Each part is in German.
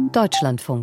Deutschlandfunk.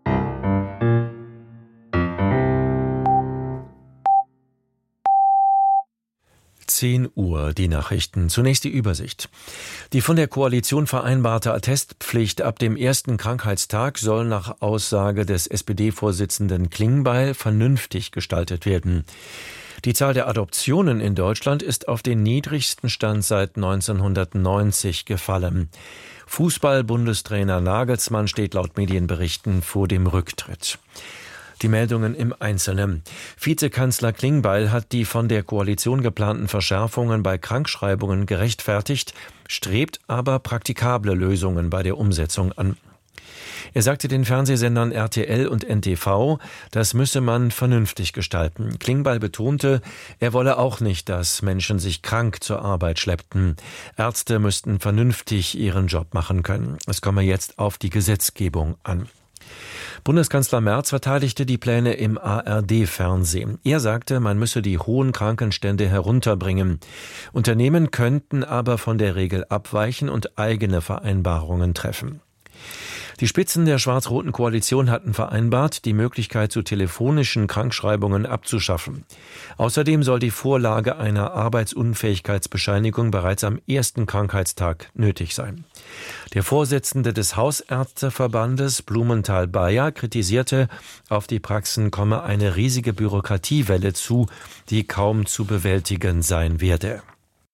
Uhr, die Nachrichten. Zunächst die Übersicht. Die von der Koalition vereinbarte Attestpflicht ab dem ersten Krankheitstag soll nach Aussage des SPD-Vorsitzenden Klingbeil vernünftig gestaltet werden. Die Zahl der Adoptionen in Deutschland ist auf den niedrigsten Stand seit 1990 gefallen. Fußball-Bundestrainer Nagelsmann steht laut Medienberichten vor dem Rücktritt. Die Meldungen im Einzelnen. Vizekanzler Klingbeil hat die von der Koalition geplanten Verschärfungen bei Krankschreibungen gerechtfertigt, strebt aber praktikable Lösungen bei der Umsetzung an. Er sagte den Fernsehsendern RTL und NTV, das müsse man vernünftig gestalten. Klingbeil betonte, er wolle auch nicht, dass Menschen sich krank zur Arbeit schleppten. Ärzte müssten vernünftig ihren Job machen können. Es komme jetzt auf die Gesetzgebung an. Bundeskanzler Merz verteidigte die Pläne im ARD-Fernsehen. Er sagte, man müsse die hohen Krankenstände herunterbringen. Unternehmen könnten aber von der Regel abweichen und eigene Vereinbarungen treffen. Die Spitzen der schwarz-roten Koalition hatten vereinbart, die Möglichkeit zu telefonischen Krankschreibungen abzuschaffen. Außerdem soll die Vorlage einer Arbeitsunfähigkeitsbescheinigung bereits am ersten Krankheitstag nötig sein. Der Vorsitzende des Hausärzteverbandes Blumenthal-Bayer kritisierte, auf die Praxen komme eine riesige Bürokratiewelle zu, die kaum zu bewältigen sein werde.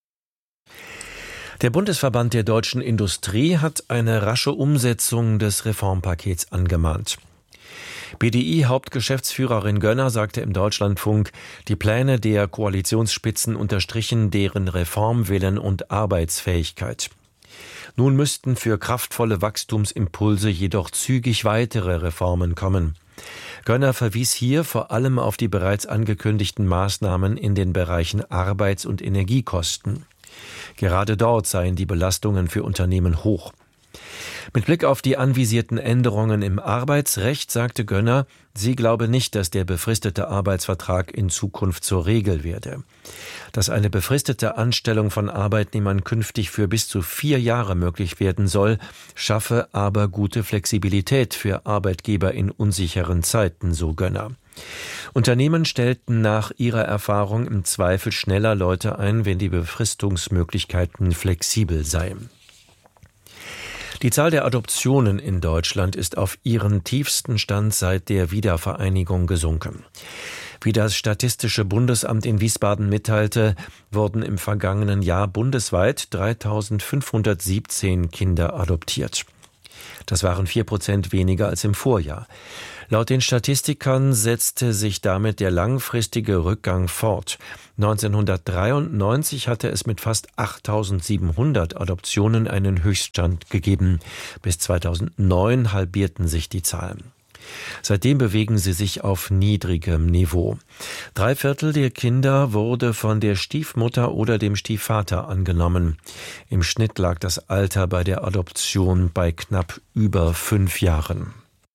Der Bundesverband der deutschen Industrie hat eine rasche Umsetzung des Reformpakets angemahnt. BDI-Hauptgeschäftsführerin Gönner sagte im Deutschlandfunk, die Pläne der Koalitionsspitzen unterstrichen deren Reformwillen und Arbeitsfähigkeit. Nun müssten für kraftvolle Wachstumsimpulse jedoch zügig weitere Reformen kommen. Gönner verwies hier vor allem auf die bereits angekündigten Maßnahmen in den Bereichen Arbeits- und Energiekosten. Gerade dort seien die Belastungen für Unternehmen hoch. Mit Blick auf die anvisierten Änderungen im Arbeitsrecht sagte Gönner, sie glaube nicht, dass der befristete Arbeitsvertrag in Zukunft zur Regel werde. Dass eine befristete Anstellung von Arbeitnehmern künftig für bis zu 4 Jahre möglich werden soll, schaffe aber gute Flexibilität für Arbeitgeber in unsicheren Zeiten, so Gönner. Unternehmen stellten nach ihrer Erfahrung im Zweifel schneller Leute ein, wenn die Befristungsmöglichkeiten flexibel seien. Die Zahl der Adoptionen in Deutschland ist auf ihren tiefsten Stand seit der Wiedervereinigung gesunken. Wie das Statistische Bundesamt in Wiesbaden mitteilte, wurden im vergangenen Jahr bundesweit 3.517 Kinder adoptiert. Das waren 4% weniger als im Vorjahr. Laut den Statistikern setzte sich damit der langfristige Rückgang fort. 1993 hatte es mit fast 8.700 Adoptionen einen Höchststand gegeben. Bis 2009 halbierten sich die Zahlen. Seitdem bewegen sie sich auf niedrigem Niveau. 3/4 der Kinder wurde von der Stiefmutter oder dem Stiefvater angenommen. Im Schnitt lag das Alter bei der Adoption bei knapp über 5 Jahren.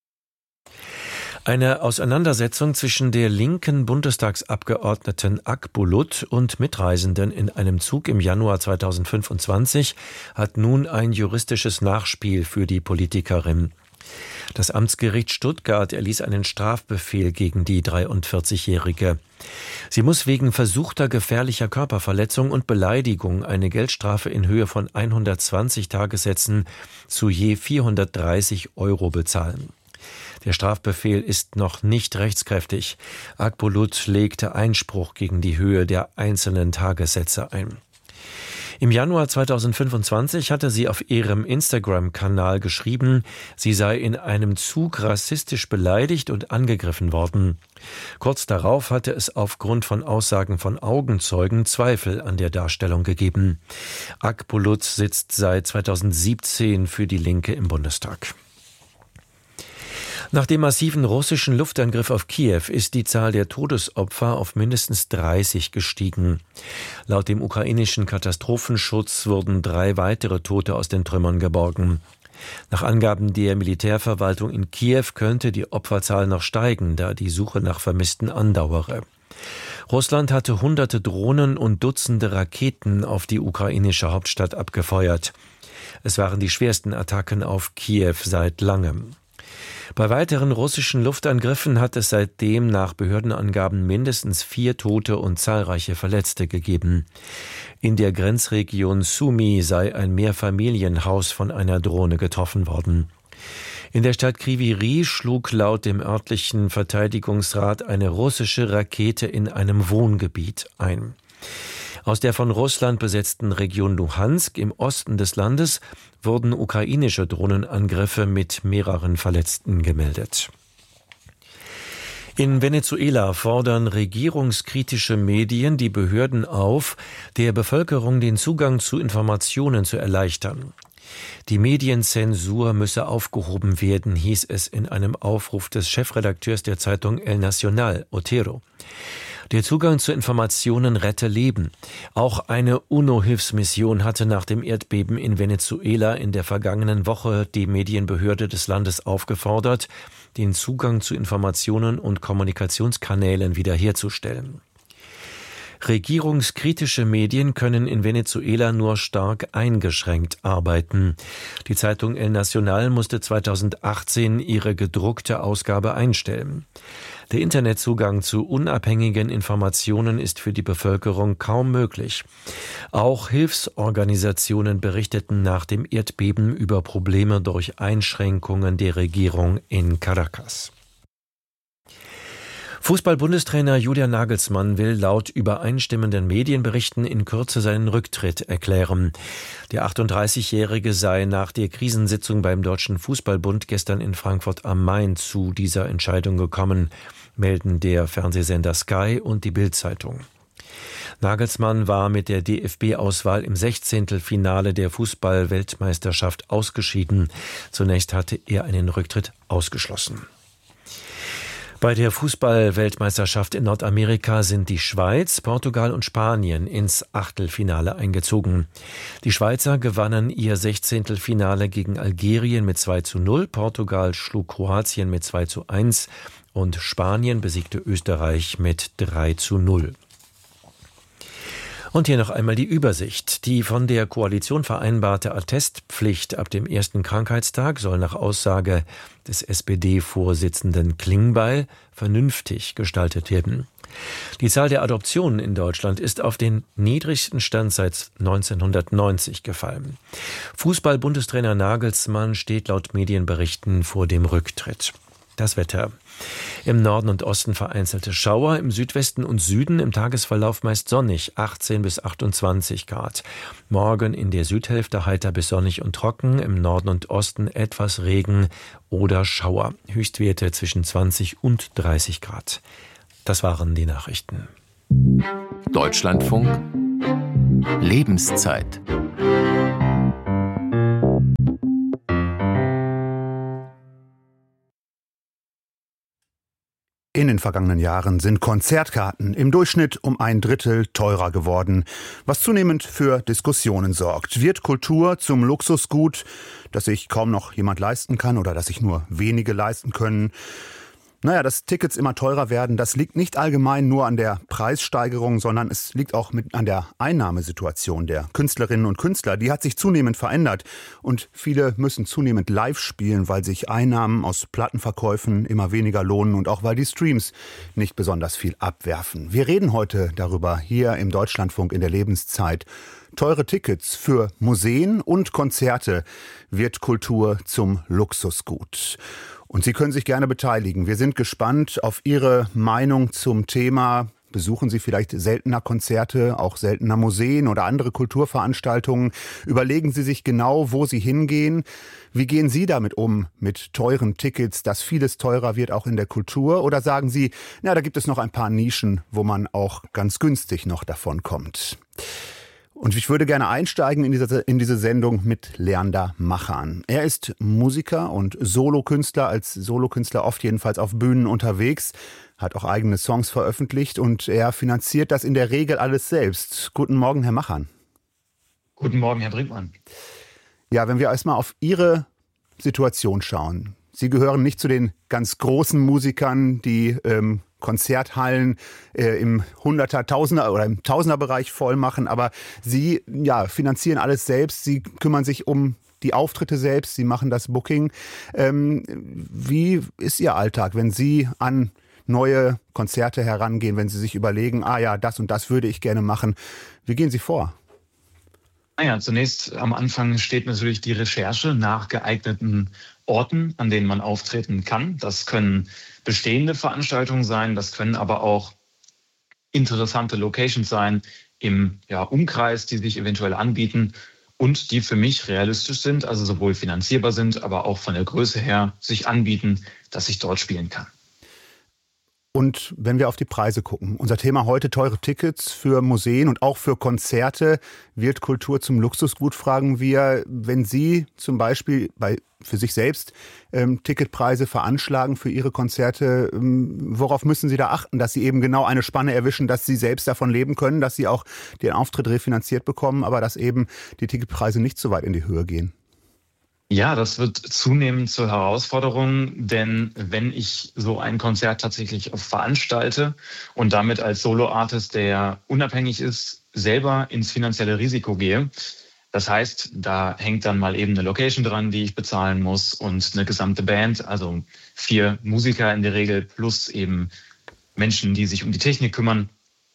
Eine Auseinandersetzung zwischen der linken Bundestagsabgeordneten Akbulut und Mitreisenden in einem Zug im Januar 2025 hat nun ein juristisches Nachspiel für die Politikerin. Das Amtsgericht Stuttgart erließ einen Strafbefehl gegen die 43-Jährige. Sie muss wegen versuchter gefährlicher Körperverletzung und Beleidigung eine Geldstrafe in Höhe von 120 Tagessätzen zu je 430 € bezahlen. Der Strafbefehl ist noch nicht rechtskräftig. Akbulut legte Einspruch gegen die Höhe der einzelnen Tagessätze ein. Im Januar 2025 hatte sie auf ihrem Instagram-Kanal geschrieben, sie sei in einem Zug rassistisch beleidigt und angegriffen worden. Kurz darauf hatte es aufgrund von Aussagen von Augenzeugen Zweifel an der Darstellung gegeben. Akbulut sitzt seit 2017 für die Linke im Bundestag. Nach dem massiven russischen Luftangriff auf Kiew ist die Zahl der Todesopfer auf mindestens 30 gestiegen. Laut dem ukrainischen Katastrophenschutz wurden 3 weitere Tote aus den Trümmern geborgen. Nach Angaben der Militärverwaltung in Kiew könnte die Opferzahl noch steigen, da die Suche nach Vermissten andauere. Russland hatte hunderte Drohnen und Dutzende Raketen auf die ukrainische Hauptstadt abgefeuert. Es waren die schwersten Attacken auf Kiew seit langem. Bei weiteren russischen Luftangriffen hat es seitdem nach Behördenangaben mindestens 4 Tote und zahlreiche Verletzte gegeben. In der Grenzregion Sumy sei ein Mehrfamilienhaus von einer Drohne getroffen worden. In der Stadt Kryvyi Rih schlug laut dem örtlichen Verteidigungsrat eine russische Rakete in einem Wohngebiet ein. Aus der von Russland besetzten Region Luhansk im Osten des Landes wurden ukrainische Drohnenangriffe mit mehreren Verletzten gemeldet. In Venezuela fordern regierungskritische Medien die Behörden auf, der Bevölkerung den Zugang zu Informationen zu erleichtern. Die Medienzensur müsse aufgehoben werden, hieß es in einem Aufruf des Chefredakteurs der Zeitung El Nacional, Otero. Der Zugang zu Informationen rette Leben. Auch eine UNO-Hilfsmission hatte nach dem Erdbeben in Venezuela in der vergangenen Woche die Medienbehörde des Landes aufgefordert, den Zugang zu Informationen und Kommunikationskanälen wiederherzustellen. Regierungskritische Medien können in Venezuela nur stark eingeschränkt arbeiten. Die Zeitung El Nacional musste 2018 ihre gedruckte Ausgabe einstellen. Der Internetzugang zu unabhängigen Informationen ist für die Bevölkerung kaum möglich. Auch Hilfsorganisationen berichteten nach dem Erdbeben über Probleme durch Einschränkungen der Regierung in Caracas. Fußball-Bundestrainer Julian Nagelsmann will laut übereinstimmenden Medienberichten in Kürze seinen Rücktritt erklären. Der 38-Jährige sei nach der Krisensitzung beim Deutschen Fußballbund gestern in Frankfurt am Main zu dieser Entscheidung gekommen, melden der Fernsehsender Sky und die Bild-Zeitung. Nagelsmann war mit der DFB-Auswahl im 16. Finale der Fußball-Weltmeisterschaft ausgeschieden. Zunächst hatte er einen Rücktritt ausgeschlossen. Bei der Fußball-Weltmeisterschaft in Nordamerika sind die Schweiz, Portugal und Spanien ins Achtelfinale eingezogen. Die Schweizer gewannen ihr 16. Finale gegen Algerien mit 2:0, Portugal schlug Kroatien mit 2:1 und Spanien besiegte Österreich mit 3:0. Und hier noch einmal die Übersicht. Die von der Koalition vereinbarte Attestpflicht ab dem ersten Krankheitstag soll nach Aussage des SPD-Vorsitzenden Klingbeil vernünftig gestaltet werden. Die Zahl der Adoptionen in Deutschland ist auf den niedrigsten Stand seit 1990 gefallen. Fußball-Bundestrainer Nagelsmann steht laut Medienberichten vor dem Rücktritt. Das Wetter. Im Norden und Osten vereinzelte Schauer, im Südwesten und Süden im Tagesverlauf meist sonnig, 18 bis 28 Grad. Morgen in der Südhälfte heiter bis sonnig und trocken, im Norden und Osten etwas Regen oder Schauer. Höchstwerte zwischen 20 und 30 Grad. Das waren die Nachrichten. Deutschlandfunk Lebenszeit. In den vergangenen Jahren sind Konzertkarten im Durchschnitt um 1/3 teurer geworden, was zunehmend für Diskussionen sorgt. Wird Kultur zum Luxusgut, das sich kaum noch jemand leisten kann oder das sich nur wenige leisten können? Naja, dass Tickets immer teurer werden, das liegt nicht allgemein nur an der Preissteigerung, sondern es liegt auch an der Einnahmesituation der Künstlerinnen und Künstler. Die hat sich zunehmend verändert und viele müssen zunehmend live spielen, weil sich Einnahmen aus Plattenverkäufen immer weniger lohnen und auch weil die Streams nicht besonders viel abwerfen. Wir reden heute darüber hier im Deutschlandfunk in der Lebenszeit. Teure Tickets für Museen und Konzerte. Wird Kultur zum Luxusgut? Und Sie können sich gerne beteiligen. Wir sind gespannt auf Ihre Meinung zum Thema. Besuchen Sie vielleicht seltener Konzerte, auch seltener Museen oder andere Kulturveranstaltungen? Überlegen Sie sich genau, wo Sie hingehen. Wie gehen Sie damit um, mit teuren Tickets, dass vieles teurer wird, auch in der Kultur? Oder sagen Sie, na, da gibt es noch ein paar Nischen, wo man auch ganz günstig noch davon kommt? Und ich würde gerne einsteigen in diese Sendung mit Leander Machan. Er ist Musiker und Solokünstler, als Solokünstler oft jedenfalls auf Bühnen unterwegs, hat auch eigene Songs veröffentlicht und er finanziert das in der Regel alles selbst. Guten Morgen, Herr Machan. Guten Morgen, Herr Brinkmann. Ja, wenn wir erstmal auf Ihre Situation schauen. Sie gehören nicht zu den ganz großen Musikern, die Konzerthallen im Hunderter-, Tausender- oder im Tausenderbereich voll machen, aber Sie finanzieren alles selbst. Sie kümmern sich um die Auftritte selbst, Sie machen das Booking. Wie ist Ihr Alltag, wenn Sie an neue Konzerte herangehen, wenn Sie sich überlegen, das und das würde ich gerne machen? Wie gehen Sie vor? Naja, zunächst am Anfang steht natürlich die Recherche nach geeigneten Orten, an denen man auftreten kann. Das können bestehende Veranstaltungen sein, das können aber auch interessante Locations sein im Umkreis, die sich eventuell anbieten und die für mich realistisch sind, also sowohl finanzierbar sind, aber auch von der Größe her sich anbieten, dass ich dort spielen kann. Und wenn wir auf die Preise gucken, unser Thema heute teure Tickets für Museen und auch für Konzerte, wird Kultur zum Luxusgut, fragen wir, wenn Sie zum Beispiel für sich selbst Ticketpreise veranschlagen für Ihre Konzerte, worauf müssen Sie da achten, dass Sie eben genau eine Spanne erwischen, dass Sie selbst davon leben können, dass Sie auch den Auftritt refinanziert bekommen, aber dass eben die Ticketpreise nicht so weit in die Höhe gehen? Ja, das wird zunehmend zur Herausforderung, denn wenn ich so ein Konzert tatsächlich veranstalte und damit als Solo-Artist, der unabhängig ist, selber ins finanzielle Risiko gehe, das heißt, da hängt dann mal eben eine Location dran, die ich bezahlen muss und eine gesamte Band, also 4 Musiker in der Regel plus eben Menschen, die sich um die Technik kümmern.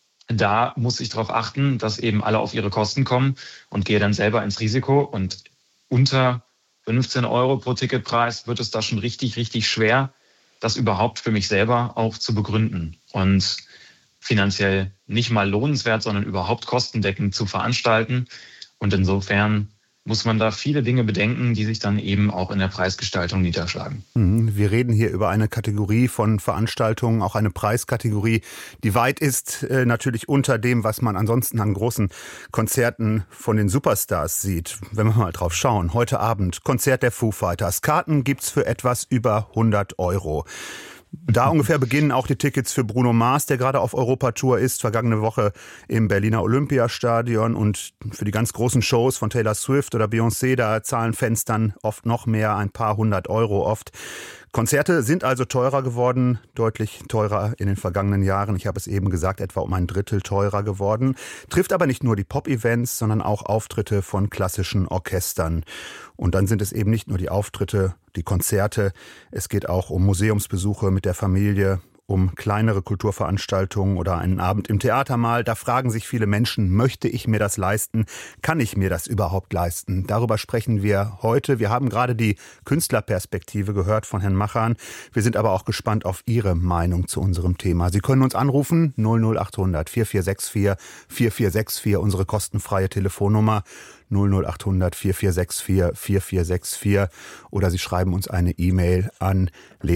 Da muss ich darauf achten, dass eben alle auf ihre Kosten kommen und gehe dann selber ins Risiko und unter 15 € pro Ticketpreis wird es da schon richtig, richtig schwer, das überhaupt für mich selber auch zu begründen und finanziell nicht mal lohnenswert, sondern überhaupt kostendeckend zu veranstalten. Und insofern muss man da viele Dinge bedenken, die sich dann eben auch in der Preisgestaltung niederschlagen. Wir reden hier über eine Kategorie von Veranstaltungen, auch eine Preiskategorie, die weit ist natürlich unter dem, was man ansonsten an großen Konzerten von den Superstars sieht. Wenn wir mal drauf schauen, heute Abend Konzert der Foo Fighters. Karten gibt's für etwas über 100 €. Da ungefähr beginnen auch die Tickets für Bruno Mars, der gerade auf Europatour ist, vergangene Woche im Berliner Olympiastadion. Und für die ganz großen Shows von Taylor Swift oder Beyoncé, da zahlen Fans dann oft noch mehr, ein paar 100 € oft. Konzerte sind also teurer geworden, deutlich teurer in den vergangenen Jahren. Ich habe es eben gesagt, etwa um ein Drittel teurer geworden. Trifft aber nicht nur die Pop-Events, sondern auch Auftritte von klassischen Orchestern. Und dann sind es eben nicht nur die Auftritte, die Konzerte. Es geht auch um Museumsbesuche mit der Familie, um kleinere Kulturveranstaltungen oder einen Abend im Theater mal. Da fragen sich viele Menschen, möchte ich mir das leisten? Kann ich mir das überhaupt leisten? Darüber sprechen wir heute. Wir haben gerade die Künstlerperspektive gehört von Herrn Machan. Wir sind aber auch gespannt auf Ihre Meinung zu unserem Thema. Sie können uns anrufen, 00800 4464 4464, unsere kostenfreie Telefonnummer. 00800 4464 4464 oder Sie schreiben uns eine E-Mail an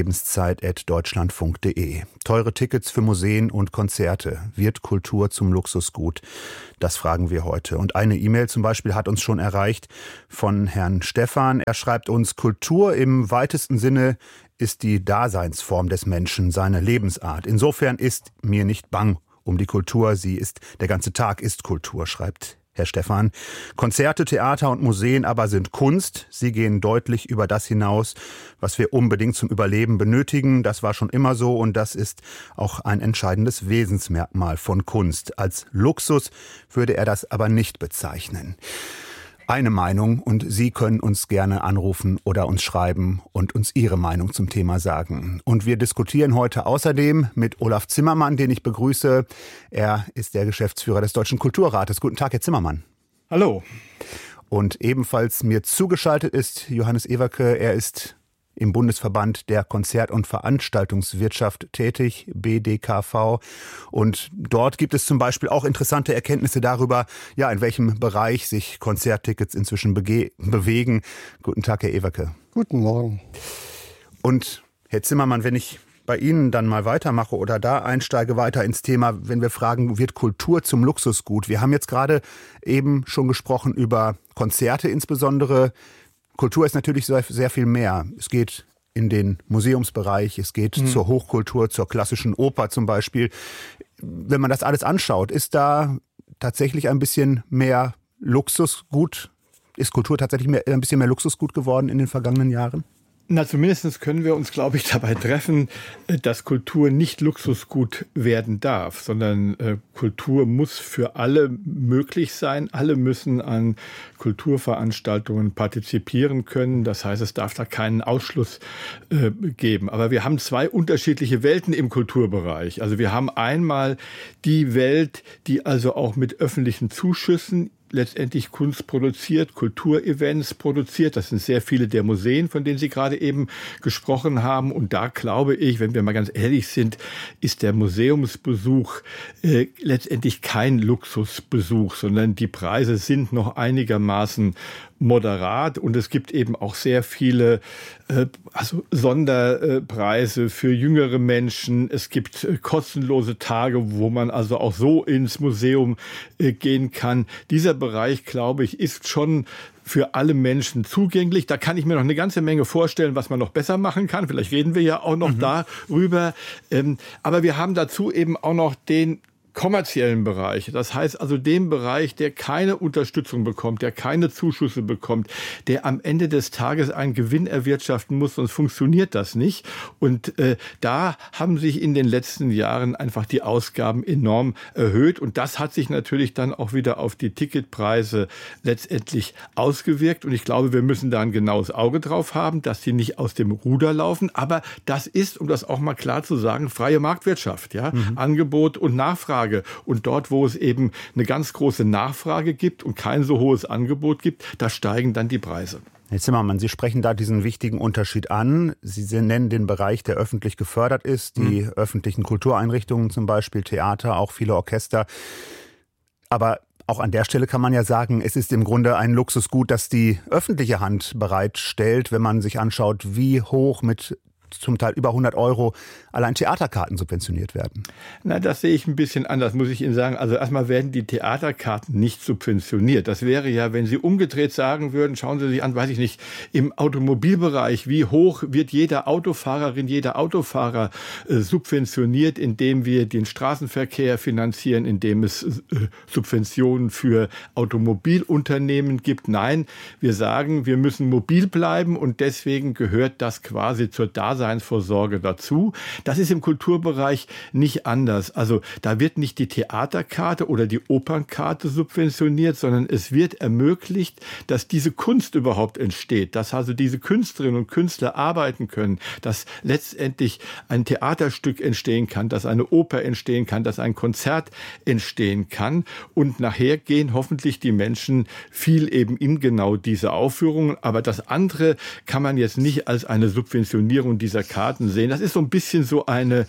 lebenszeit@deutschlandfunk.de. Teure Tickets für Museen und Konzerte. Wird Kultur zum Luxusgut? Das fragen wir heute. Und eine E-Mail zum Beispiel hat uns schon erreicht von Herrn Stefan. Er schreibt uns, Kultur im weitesten Sinne ist die Daseinsform des Menschen, seine Lebensart. Insofern ist mir nicht bang um die Kultur. Der ganze Tag ist Kultur, schreibt Herr Stefan. Konzerte, Theater und Museen aber sind Kunst. Sie gehen deutlich über das hinaus, was wir unbedingt zum Überleben benötigen. Das war schon immer so und das ist auch ein entscheidendes Wesensmerkmal von Kunst. Als Luxus würde er das aber nicht bezeichnen. Eine Meinung und Sie können uns gerne anrufen oder uns schreiben und uns Ihre Meinung zum Thema sagen. Und wir diskutieren heute außerdem mit Olaf Zimmermann, den ich begrüße. Er ist der Geschäftsführer des Deutschen Kulturrates. Guten Tag, Herr Zimmermann. Hallo. Und ebenfalls mir zugeschaltet ist Johannes Ewerke. Er ist im Bundesverband der Konzert- und Veranstaltungswirtschaft tätig, BDKV. Und dort gibt es zum Beispiel auch interessante Erkenntnisse darüber, in welchem Bereich sich Konzerttickets inzwischen bewegen. Guten Tag, Herr Ewerke. Guten Morgen. Und Herr Zimmermann, wenn ich bei Ihnen dann mal weitermache oder da einsteige weiter ins Thema, wenn wir fragen, wird Kultur zum Luxusgut? Wir haben jetzt gerade eben schon gesprochen über Konzerte insbesondere. Kultur ist natürlich sehr viel mehr. Es geht in den Museumsbereich, es geht zur Hochkultur, zur klassischen Oper zum Beispiel. Wenn man das alles anschaut, ist da tatsächlich ein bisschen mehr Luxusgut? Ist Kultur tatsächlich ein bisschen mehr Luxusgut geworden in den vergangenen Jahren? Na, zumindest können wir uns, glaube ich, dabei treffen, dass Kultur nicht Luxusgut werden darf, sondern Kultur muss für alle möglich sein. Alle müssen an Kulturveranstaltungen partizipieren können. Das heißt, es darf da keinen Ausschluss geben. Aber wir haben zwei unterschiedliche Welten im Kulturbereich. Also wir haben einmal die Welt, die also auch mit öffentlichen Zuschüssen letztendlich Kunst produziert, Kulturevents produziert. Das sind sehr viele der Museen, von denen Sie gerade eben gesprochen haben. Und da glaube ich, wenn wir mal ganz ehrlich sind, ist der Museumsbesuch letztendlich kein Luxusbesuch, sondern die Preise sind noch einigermaßen moderat und es gibt eben auch sehr viele Sonderpreise für jüngere Menschen. Es gibt kostenlose Tage, wo man also auch so ins Museum gehen kann. Dieser Bereich, glaube ich, ist schon für alle Menschen zugänglich. Da kann ich mir noch eine ganze Menge vorstellen, was man noch besser machen kann. Vielleicht reden wir ja auch noch darüber. Aber wir haben dazu eben auch noch den kommerziellen Bereich. Das heißt also den Bereich, der keine Unterstützung bekommt, der keine Zuschüsse bekommt, der am Ende des Tages einen Gewinn erwirtschaften muss, sonst funktioniert das nicht. Und da haben sich in den letzten Jahren einfach die Ausgaben enorm erhöht. Und das hat sich natürlich dann auch wieder auf die Ticketpreise letztendlich ausgewirkt. Und ich glaube, wir müssen da ein genaues Auge drauf haben, dass die nicht aus dem Ruder laufen. Aber das ist, um das auch mal klar zu sagen, freie Marktwirtschaft. Ja? Angebot und Nachfrage. Und dort, wo es eben eine ganz große Nachfrage gibt und kein so hohes Angebot gibt, da steigen dann die Preise. Herr Zimmermann, Sie sprechen da diesen wichtigen Unterschied an. Sie nennen den Bereich, der öffentlich gefördert ist, die öffentlichen Kultureinrichtungen zum Beispiel, Theater, auch viele Orchester. Aber auch an der Stelle kann man ja sagen, es ist im Grunde ein Luxusgut, das die öffentliche Hand bereitstellt, wenn man sich anschaut, wie hoch mit zum Teil über 100 € allein Theaterkarten subventioniert werden. Na, das sehe ich ein bisschen anders, muss ich Ihnen sagen. Also erstmal werden die Theaterkarten nicht subventioniert. Das wäre ja, wenn Sie umgedreht sagen würden, schauen Sie sich an, weiß ich nicht, im Automobilbereich, wie hoch wird jeder Autofahrerin, jeder Autofahrer subventioniert, indem wir den Straßenverkehr finanzieren, indem es Subventionen für Automobilunternehmen gibt. Nein, wir sagen, wir müssen mobil bleiben und deswegen gehört das quasi zur Daseinsvorsorge dazu. Das ist im Kulturbereich nicht anders. Also da wird nicht die Theaterkarte oder die Opernkarte subventioniert, sondern es wird ermöglicht, dass diese Kunst überhaupt entsteht, dass also diese Künstlerinnen und Künstler arbeiten können, dass letztendlich ein Theaterstück entstehen kann, dass eine Oper entstehen kann, dass ein Konzert entstehen kann. Und nachher gehen hoffentlich die Menschen viel eben in genau diese Aufführungen. Aber das andere kann man jetzt nicht als eine Subventionierung dieser Karten sehen. Das ist so ein bisschen so eine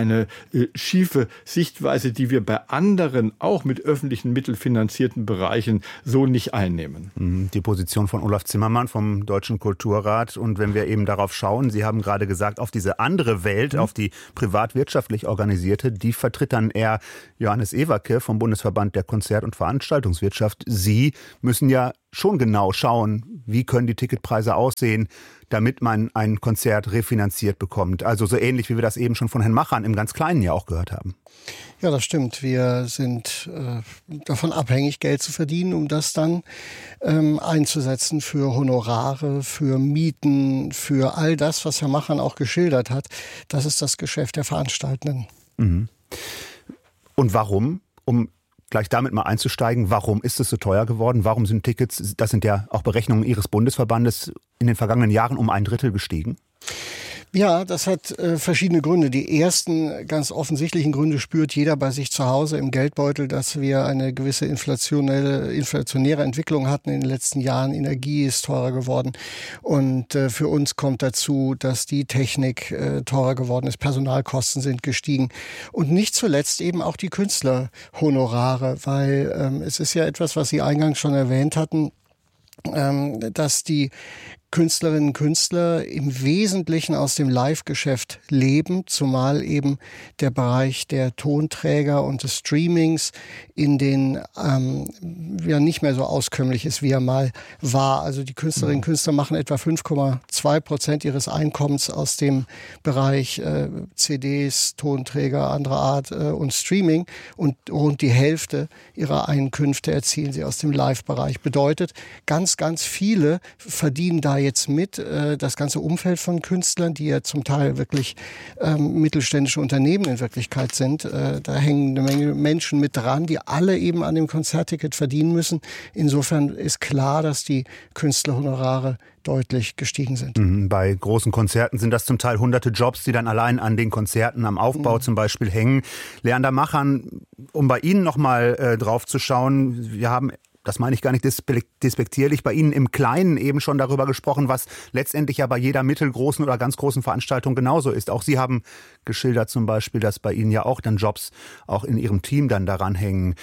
schiefe Sichtweise, die wir bei anderen, auch mit öffentlichen Mitteln finanzierten Bereichen so nicht einnehmen. Die Position von Olaf Zimmermann vom Deutschen Kulturrat. Und wenn wir eben darauf schauen, Sie haben gerade gesagt, auf diese andere Welt, auf die privatwirtschaftlich organisierte, die vertritt dann eher Johannes Ewacke vom Bundesverband der Konzert- und Veranstaltungswirtschaft. Sie müssen ja schon genau schauen, wie können die Ticketpreise aussehen, damit man ein Konzert refinanziert bekommt. Also so ähnlich, wie wir das eben schon von Herrn Machern im ganz Kleinen ja auch gehört haben. Ja, das stimmt. Wir sind davon abhängig, Geld zu verdienen, um das dann einzusetzen für Honorare, für Mieten, für all das, was Herr Machern auch geschildert hat. Das ist das Geschäft der Veranstaltenden. Und warum? Um gleich damit mal einzusteigen, warum ist es so teuer geworden? Warum sind Tickets, das sind ja auch Berechnungen Ihres Bundesverbandes, in den vergangenen Jahren um 1/3 gestiegen? Ja, das hat verschiedene Gründe. Die ersten ganz offensichtlichen Gründe spürt jeder bei sich zu Hause im Geldbeutel, dass wir eine gewisse inflationäre Entwicklung hatten in den letzten Jahren. Energie ist teurer geworden und für uns kommt dazu, dass die Technik teurer geworden ist, Personalkosten sind gestiegen und nicht zuletzt eben auch die Künstlerhonorare, weil es ist ja etwas, was Sie eingangs schon erwähnt hatten, dass die Künstlerinnen und Künstler im Wesentlichen aus dem Live-Geschäft leben, zumal eben der Bereich der Tonträger und des Streamings in den ja nicht mehr so auskömmlich ist, wie er mal war. Also die Künstlerinnen und Künstler machen etwa 5,2% ihres Einkommens aus dem Bereich CDs, Tonträger anderer Art und Streaming und rund die Hälfte ihrer Einkünfte erzielen sie aus dem Live-Bereich. Bedeutet, ganz viele verdienen da jetzt mit, das ganze Umfeld von Künstlern, die ja zum Teil wirklich mittelständische Unternehmen in Wirklichkeit sind. Da hängen eine Menge Menschen mit dran, die alle eben an dem Konzertticket verdienen müssen. Insofern ist klar, dass die Künstlerhonorare deutlich gestiegen sind. Bei großen Konzerten sind das zum Teil hunderte Jobs, die dann allein an den Konzerten am Aufbau zum Beispiel hängen. Leander Machan, um bei Ihnen nochmal drauf zu schauen, wir haben, das meine ich gar nicht despektierlich, bei Ihnen im Kleinen eben schon darüber gesprochen, was letztendlich ja bei jeder mittelgroßen oder ganz großen Veranstaltung genauso ist. Auch Sie haben geschildert zum Beispiel, dass bei Ihnen ja auch dann Jobs auch in Ihrem Team dann daran hängen.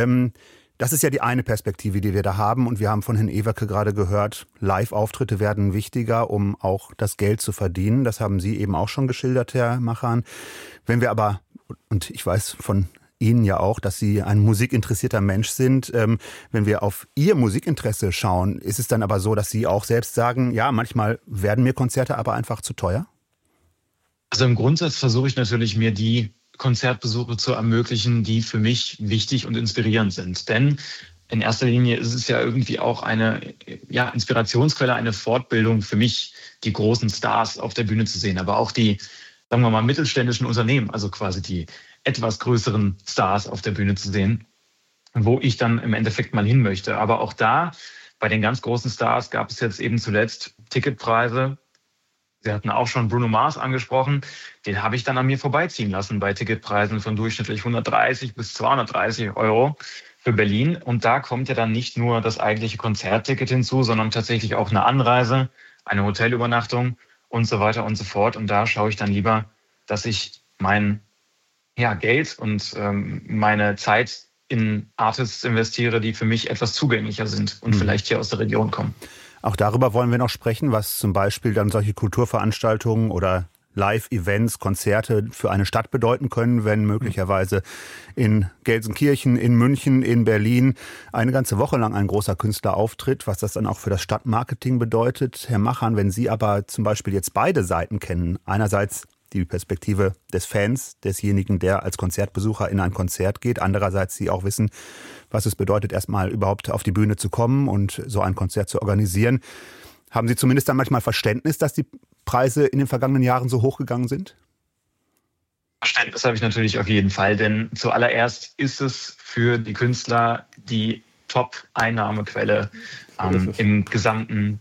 Das ist ja die eine Perspektive, die wir da haben. Und wir haben von Herrn Ewerke gerade gehört, Live-Auftritte werden wichtiger, um auch das Geld zu verdienen. Das haben Sie eben auch schon geschildert, Herr Machan. Wenn wir aber, und ich weiß von Ihnen ja auch, dass Sie ein musikinteressierter Mensch sind. Wenn wir auf Ihr Musikinteresse schauen, ist es dann aber so, dass Sie auch selbst sagen, ja, manchmal werden mir Konzerte aber einfach zu teuer? Also im Grundsatz versuche ich natürlich, mir die Konzertbesuche zu ermöglichen, die für mich wichtig und inspirierend sind. Denn in erster Linie ist es ja irgendwie auch eine Inspirationsquelle, eine Fortbildung für mich, die großen Stars auf der Bühne zu sehen, aber auch die, sagen wir mal, mittelständischen Unternehmen, also quasi die etwas größeren Stars auf der Bühne zu sehen, wo ich dann im Endeffekt mal hin möchte. Aber auch da, bei den ganz großen Stars, gab es jetzt eben zuletzt Ticketpreise. Sie hatten auch schon Bruno Mars angesprochen. Den habe ich dann an mir vorbeiziehen lassen bei Ticketpreisen von durchschnittlich 130 bis 230 Euro für Berlin. Und da kommt ja dann nicht nur das eigentliche Konzertticket hinzu, sondern tatsächlich auch eine Anreise, eine Hotelübernachtung und so weiter und so fort. Und da schaue ich dann lieber, dass ich mein Geld und meine Zeit in Artists investiere, die für mich etwas zugänglicher sind und vielleicht hier aus der Region kommen. Auch darüber wollen wir noch sprechen, was zum Beispiel dann solche Kulturveranstaltungen oder Live-Events, Konzerte für eine Stadt bedeuten können, wenn möglicherweise in Gelsenkirchen, in München, in Berlin eine ganze Woche lang ein großer Künstler auftritt, was das dann auch für das Stadtmarketing bedeutet. Herr Machan, wenn Sie aber zum Beispiel jetzt beide Seiten kennen, einerseits die Perspektive des Fans, desjenigen, der als Konzertbesucher in ein Konzert geht. Andererseits Sie auch wissen, was es bedeutet, erstmal überhaupt auf die Bühne zu kommen und so ein Konzert zu organisieren. Haben Sie zumindest dann manchmal Verständnis, dass die Preise in den vergangenen Jahren so hoch gegangen sind? Verständnis habe ich natürlich auf jeden Fall, denn zuallererst ist es für die Künstler die Top-Einnahmequelle im gesamten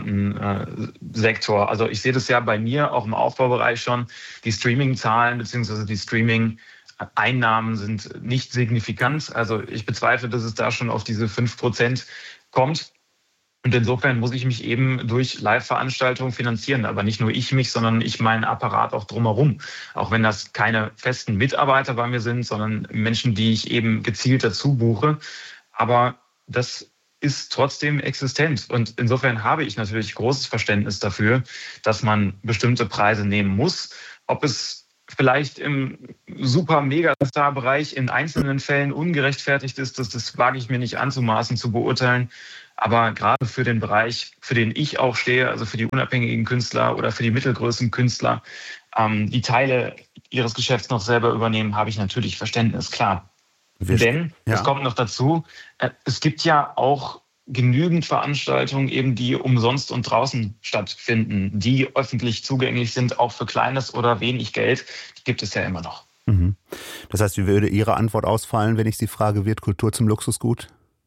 Sektor. Also ich sehe das ja bei mir auch im Aufbaubereich schon. Die Streaming-Zahlen bzw. die Streaming-Einnahmen sind nicht signifikant. Also ich bezweifle, dass es da schon auf diese 5% kommt. Und insofern muss ich mich eben durch Live-Veranstaltungen finanzieren. Aber nicht nur ich mich, sondern ich meinen Apparat auch drumherum. Auch wenn das keine festen Mitarbeiter bei mir sind, sondern Menschen, die ich eben gezielt dazu buche. Aber das ist trotzdem existent. Und insofern habe ich natürlich großes Verständnis dafür, dass man bestimmte Preise nehmen muss. Ob es vielleicht im Super-Megastar-Bereich in einzelnen Fällen ungerechtfertigt ist, das wage ich mir nicht anzumaßen zu beurteilen. Aber gerade für den Bereich, für den ich auch stehe, also für die unabhängigen Künstler oder für die mittelgrößeren Künstler, die Teile ihres Geschäfts noch selber übernehmen, habe ich natürlich Verständnis, klar. Denn, es kommt noch dazu, es gibt ja auch genügend Veranstaltungen, eben die umsonst und draußen stattfinden, die öffentlich zugänglich sind, auch für kleines oder wenig Geld. Die gibt es ja immer noch. Das heißt, wie würde Ihre Antwort ausfallen, wenn ich Sie frage, wird Kultur zum Luxusgut?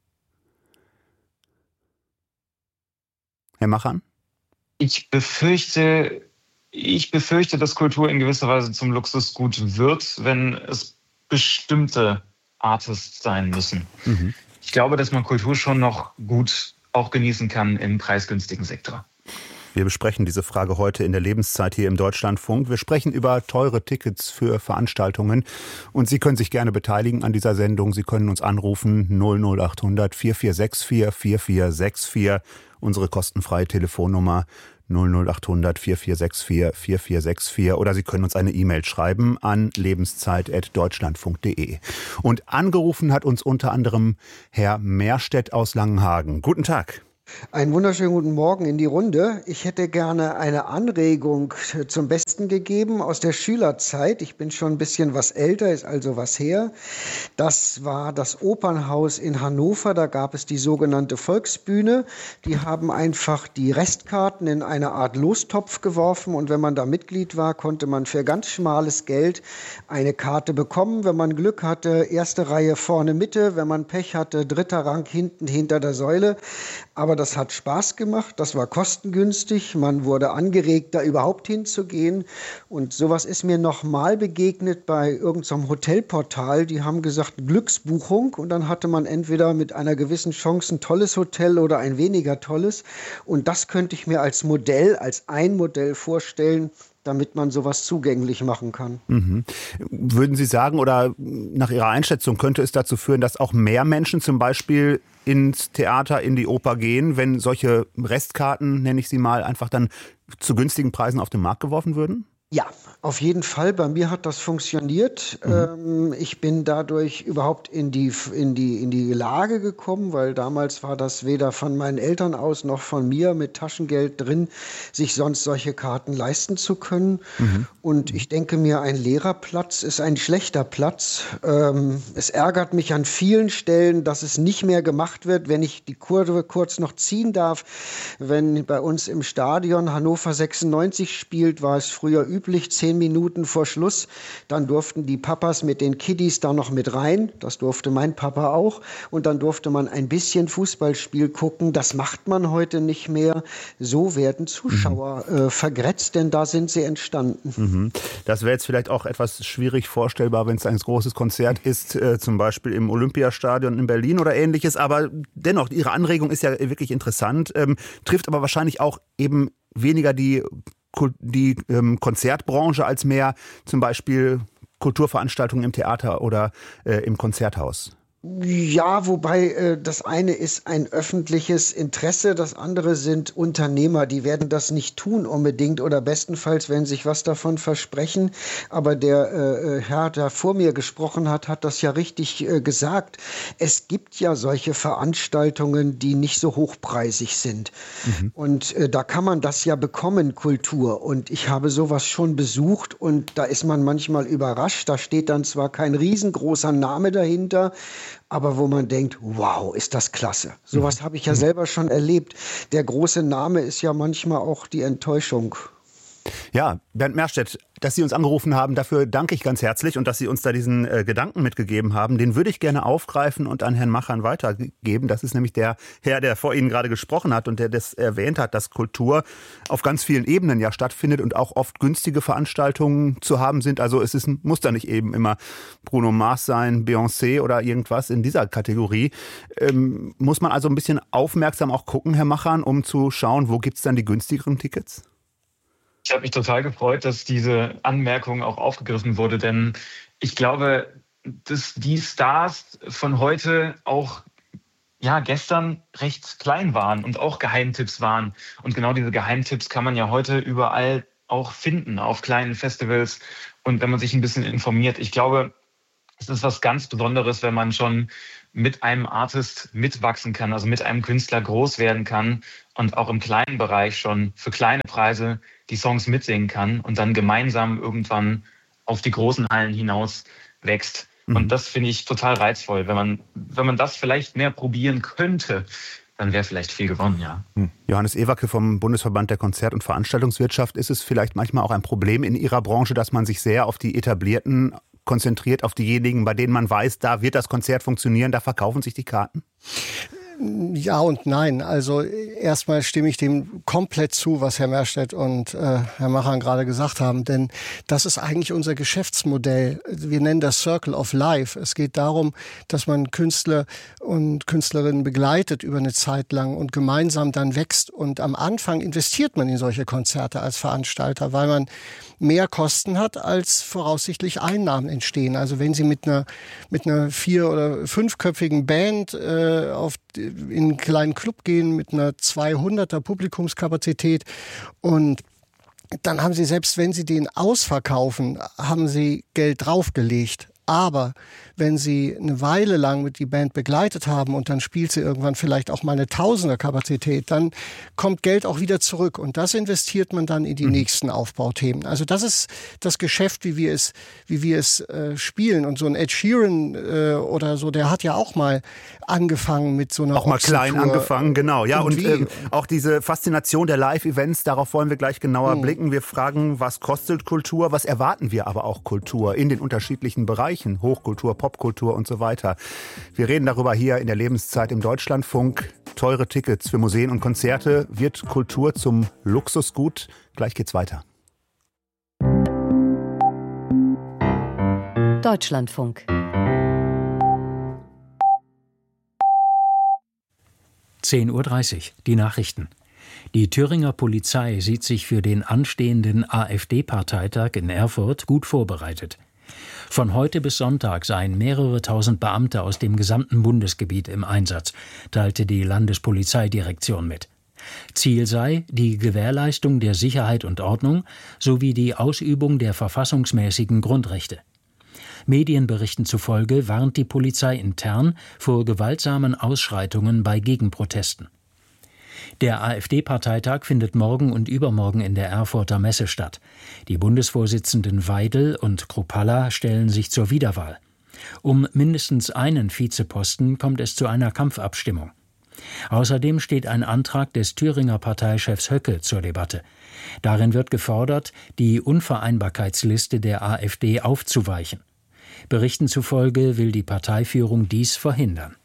Herr Machan? Ich befürchte, dass Kultur in gewisser Weise zum Luxusgut wird, wenn es bestimmte Artists sein müssen. Ich glaube, dass man Kultur schon noch gut auch genießen kann im preisgünstigen Sektor. Wir besprechen diese Frage heute in der Lebenszeit hier im Deutschlandfunk. Wir sprechen über teure Tickets für Veranstaltungen und Sie können sich gerne beteiligen an dieser Sendung. Sie können uns anrufen 00800 4464 4464, unsere kostenfreie Telefonnummer 00800 4464 4464 oder Sie können uns eine E-Mail schreiben an lebenszeit@deutschlandfunk.de. Und angerufen hat uns unter anderem Herr Mehrstedt aus Langenhagen. Guten Tag. Einen wunderschönen guten Morgen in die Runde. Ich hätte gerne eine Anregung zum Besten gegeben aus der Schülerzeit. Ich bin schon ein bisschen was älter, ist also was her. Das war das Opernhaus in Hannover. Da gab es die sogenannte Volksbühne. Die haben einfach die Restkarten in eine Art Lostopf geworfen. Und wenn man da Mitglied war, konnte man für ganz schmales Geld eine Karte bekommen. Wenn man Glück hatte, erste Reihe vorne Mitte. Wenn man Pech hatte, dritter Rang hinten hinter der Säule. Aber das hat Spaß gemacht, das war kostengünstig, man wurde angeregt, da überhaupt hinzugehen. Und sowas ist mir nochmal begegnet bei irgendeinem Hotelportal. Die haben gesagt, Glücksbuchung, und dann hatte man entweder mit einer gewissen Chance ein tolles Hotel oder ein weniger tolles. Und das könnte ich mir als Modell, als ein Modell vorstellen, damit man sowas zugänglich machen kann. Mhm. Würden Sie sagen, oder nach Ihrer Einschätzung, könnte es dazu führen, dass auch mehr Menschen zum Beispiel ins Theater, in die Oper gehen, wenn solche Restkarten, nenne ich sie mal, einfach dann zu günstigen Preisen auf den Markt geworfen würden? Ja, auf jeden Fall. Bei mir hat das funktioniert. Ich bin dadurch überhaupt in die Lage gekommen, weil damals war das weder von meinen Eltern aus noch von mir mit Taschengeld drin, sich sonst solche Karten leisten zu können. Und ich denke mir, ein leerer Platz ist ein schlechter Platz. Es ärgert mich an vielen Stellen, dass es nicht mehr gemacht wird, wenn ich die Kurve kurz noch ziehen darf. Wenn bei uns im Stadion Hannover 96 spielt, war es früher üblich, 10 Minuten vor Schluss, dann durften die Papas mit den Kiddies da noch mit rein, das durfte mein Papa auch, und dann durfte man ein bisschen Fußballspiel gucken, das macht man heute nicht mehr. So werden Zuschauer vergrätzt, denn da sind sie entstanden. Das wäre jetzt vielleicht auch etwas schwierig vorstellbar, wenn es ein großes Konzert ist, zum Beispiel im Olympiastadion in Berlin oder ähnliches, aber dennoch, Ihre Anregung ist ja wirklich interessant, trifft aber wahrscheinlich auch eben weniger die Konzertbranche als mehr zum Beispiel Kulturveranstaltungen im Theater oder im Konzerthaus. Ja, wobei das eine ist ein öffentliches Interesse, das andere sind Unternehmer, die werden das nicht tun unbedingt oder bestenfalls, wenn sich was davon versprechen. Aber der Herr, der vor mir gesprochen hat, hat das ja richtig gesagt. Es gibt ja solche Veranstaltungen, die nicht so hochpreisig sind. Und da kann man das ja bekommen, Kultur. Und ich habe sowas schon besucht und da ist man manchmal überrascht. Da steht dann zwar kein riesengroßer Name dahinter, aber wo man denkt, wow, ist das klasse. Sowas habe ich ja selber schon erlebt. Der große Name ist ja manchmal auch die Enttäuschung. Ja, Bernd Merstedt, dass Sie uns angerufen haben, dafür danke ich ganz herzlich und dass Sie uns da diesen Gedanken mitgegeben haben. Den würde ich gerne aufgreifen und an Herrn Machern weitergeben. Das ist nämlich der Herr, der vor Ihnen gerade gesprochen hat und der das erwähnt hat, dass Kultur auf ganz vielen Ebenen ja stattfindet und auch oft günstige Veranstaltungen zu haben sind. Also muss da nicht eben immer Bruno Mars sein, Beyoncé oder irgendwas in dieser Kategorie. Muss man also ein bisschen aufmerksam auch gucken, Herr Machern, um zu schauen, wo gibt es dann die günstigeren Tickets? Ich habe mich total gefreut, dass diese Anmerkung auch aufgegriffen wurde, denn ich glaube, dass die Stars von heute auch gestern recht klein waren und auch Geheimtipps waren. Und genau diese Geheimtipps kann man ja heute überall auch finden, auf kleinen Festivals und wenn man sich ein bisschen informiert. Ich glaube, es ist was ganz Besonderes, wenn man schon mit einem Artist mitwachsen kann, also mit einem Künstler groß werden kann und auch im kleinen Bereich schon für kleine Preise die Songs mitsingen kann und dann gemeinsam irgendwann auf die großen Hallen hinaus wächst. Und das finde ich total reizvoll. Wenn man das vielleicht mehr probieren könnte, dann wäre vielleicht viel gewonnen, ja. Johannes Ewacke vom Bundesverband der Konzert- und Veranstaltungswirtschaft. Ist es vielleicht manchmal auch ein Problem in Ihrer Branche, dass man sich sehr auf die Etablierten konzentriert, auf diejenigen, bei denen man weiß, da wird das Konzert funktionieren, da verkaufen sich die Karten? Ja und nein. Also erstmal stimme ich dem komplett zu, was Herr Merstedt und Herr Machern gerade gesagt haben. Denn das ist eigentlich unser Geschäftsmodell. Wir nennen das Circle of Life. Es geht darum, dass man Künstler und Künstlerinnen begleitet über eine Zeit lang und gemeinsam dann wächst. Und am Anfang investiert man in solche Konzerte als Veranstalter, weil man mehr Kosten hat, als voraussichtlich Einnahmen entstehen. Also wenn Sie mit einer 4- oder 5-köpfigen Band in einen kleinen Club gehen mit einer 200er Publikumskapazität und dann haben Sie, selbst wenn Sie den ausverkaufen, haben Sie Geld draufgelegt. Aber wenn Sie eine Weile lang mit die Band begleitet haben und dann spielt sie irgendwann vielleicht auch mal eine Tausender-Kapazität, dann kommt Geld auch wieder zurück. Und das investiert man dann in die nächsten Aufbauthemen. Also das ist das Geschäft, wie wir es spielen. Und so ein Ed Sheeran oder so, der hat ja auch mal angefangen mit so einer auch mal klein angefangen, genau. Ja, und auch diese Faszination der Live-Events, darauf wollen wir gleich genauer blicken. Wir fragen, was kostet Kultur, was erwarten wir aber auch Kultur in den unterschiedlichen Bereichen, Hochkultur, Popkultur und so weiter. Wir reden darüber hier in der Lebenszeit im Deutschlandfunk. Teure Tickets für Museen und Konzerte. Wird Kultur zum Luxusgut? Gleich geht's weiter. Deutschlandfunk. 10:30 Uhr, die Nachrichten. Die Thüringer Polizei sieht sich für den anstehenden AfD-Parteitag in Erfurt gut vorbereitet. Von heute bis Sonntag seien mehrere tausend Beamte aus dem gesamten Bundesgebiet im Einsatz, teilte die Landespolizeidirektion mit. Ziel sei die Gewährleistung der Sicherheit und Ordnung sowie die Ausübung der verfassungsmäßigen Grundrechte. Medienberichten zufolge warnt die Polizei intern vor gewaltsamen Ausschreitungen bei Gegenprotesten. Der AfD-Parteitag findet morgen und übermorgen in der Erfurter Messe statt. Die Bundesvorsitzenden Weidel und Kruppalla stellen sich zur Wiederwahl. Um mindestens einen Vizeposten kommt es zu einer Kampfabstimmung. Außerdem steht ein Antrag des Thüringer Parteichefs Höcke zur Debatte. Darin wird gefordert, die Unvereinbarkeitsliste der AfD aufzuweichen. Berichten zufolge will die Parteiführung dies verhindern.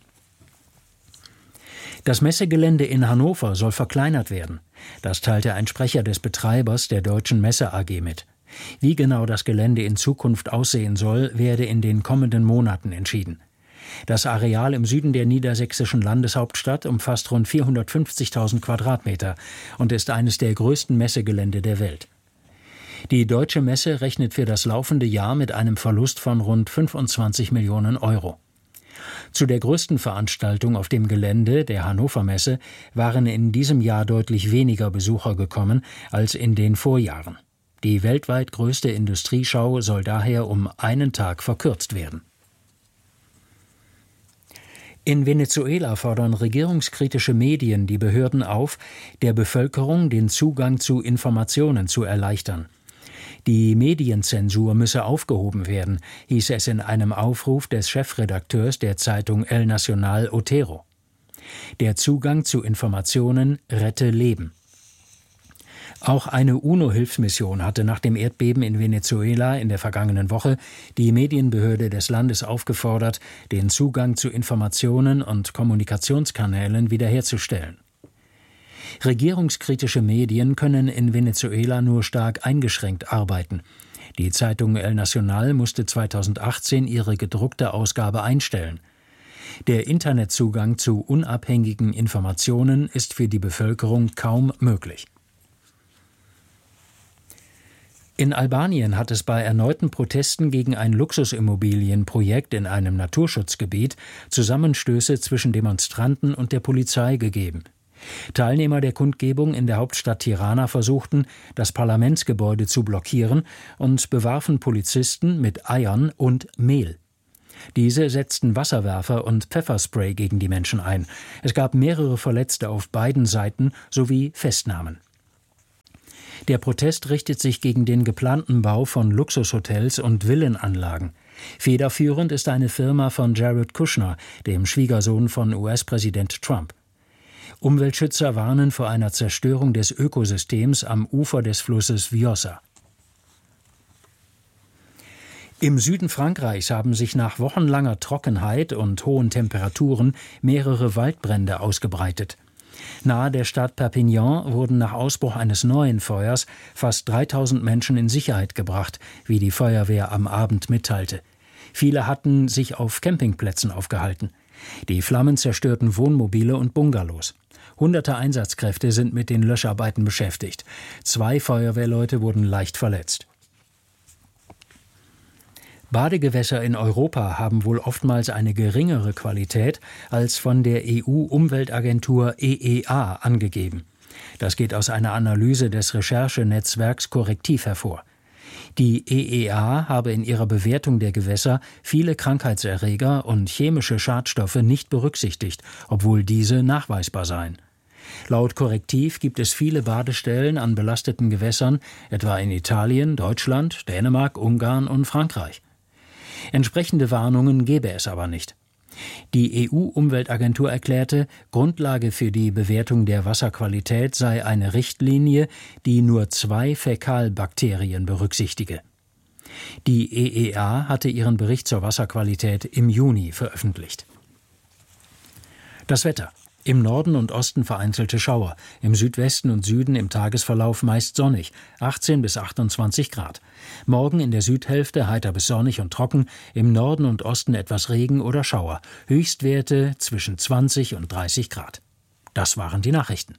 Das Messegelände in Hannover soll verkleinert werden. Das teilte ein Sprecher des Betreibers der Deutschen Messe AG mit. Wie genau das Gelände in Zukunft aussehen soll, werde in den kommenden Monaten entschieden. Das Areal im Süden der niedersächsischen Landeshauptstadt umfasst rund 450.000 Quadratmeter und ist eines der größten Messegelände der Welt. Die Deutsche Messe rechnet für das laufende Jahr mit einem Verlust von rund 25 Millionen Euro. Zu der größten Veranstaltung auf dem Gelände, der Hannover Messe, waren in diesem Jahr deutlich weniger Besucher gekommen als in den Vorjahren. Die weltweit größte Industrieschau soll daher um einen Tag verkürzt werden. In Venezuela fordern regierungskritische Medien die Behörden auf, der Bevölkerung den Zugang zu Informationen zu erleichtern. Die Medienzensur müsse aufgehoben werden, hieß es in einem Aufruf des Chefredakteurs der Zeitung El Nacional, Otero. Der Zugang zu Informationen rette Leben. Auch eine UNO-Hilfsmission hatte nach dem Erdbeben in Venezuela in der vergangenen Woche die Medienbehörde des Landes aufgefordert, den Zugang zu Informationen und Kommunikationskanälen wiederherzustellen. Regierungskritische Medien können in Venezuela nur stark eingeschränkt arbeiten. Die Zeitung El Nacional musste 2018 ihre gedruckte Ausgabe einstellen. Der Internetzugang zu unabhängigen Informationen ist für die Bevölkerung kaum möglich. In Albanien hat es bei erneuten Protesten gegen ein Luxusimmobilienprojekt in einem Naturschutzgebiet Zusammenstöße zwischen Demonstranten und der Polizei gegeben. Teilnehmer der Kundgebung in der Hauptstadt Tirana versuchten, das Parlamentsgebäude zu blockieren und bewarfen Polizisten mit Eiern und Mehl. Diese setzten Wasserwerfer und Pfefferspray gegen die Menschen ein. Es gab mehrere Verletzte auf beiden Seiten sowie Festnahmen. Der Protest richtet sich gegen den geplanten Bau von Luxushotels und Villenanlagen. Federführend ist eine Firma von Jared Kushner, dem Schwiegersohn von US-Präsident Trump. Umweltschützer warnen vor einer Zerstörung des Ökosystems am Ufer des Flusses Vjosa. Im Süden Frankreichs haben sich nach wochenlanger Trockenheit und hohen Temperaturen mehrere Waldbrände ausgebreitet. Nahe der Stadt Perpignan wurden nach Ausbruch eines neuen Feuers fast 3000 Menschen in Sicherheit gebracht, wie die Feuerwehr am Abend mitteilte. Viele hatten sich auf Campingplätzen aufgehalten. Die Flammen zerstörten Wohnmobile und Bungalows. Hunderte Einsatzkräfte sind mit den Löscharbeiten beschäftigt. 2 Feuerwehrleute wurden leicht verletzt. Badegewässer in Europa haben wohl oftmals eine geringere Qualität als von der EU-Umweltagentur EEA angegeben. Das geht aus einer Analyse des Recherchenetzwerks Correctiv hervor. Die EEA habe in ihrer Bewertung der Gewässer viele Krankheitserreger und chemische Schadstoffe nicht berücksichtigt, obwohl diese nachweisbar seien. Laut Korrektiv gibt es viele Badestellen an belasteten Gewässern, etwa in Italien, Deutschland, Dänemark, Ungarn und Frankreich. Entsprechende Warnungen gebe es aber nicht. Die EU-Umweltagentur erklärte, Grundlage für die Bewertung der Wasserqualität sei eine Richtlinie, die nur 2 Fäkalbakterien berücksichtige. Die EEA hatte ihren Bericht zur Wasserqualität im Juni veröffentlicht. Das Wetter. Im Norden und Osten vereinzelte Schauer, im Südwesten und Süden im Tagesverlauf meist sonnig, 18 bis 28 Grad. Morgen in der Südhälfte heiter bis sonnig und trocken, im Norden und Osten etwas Regen oder Schauer, Höchstwerte zwischen 20 und 30 Grad. Das waren die Nachrichten.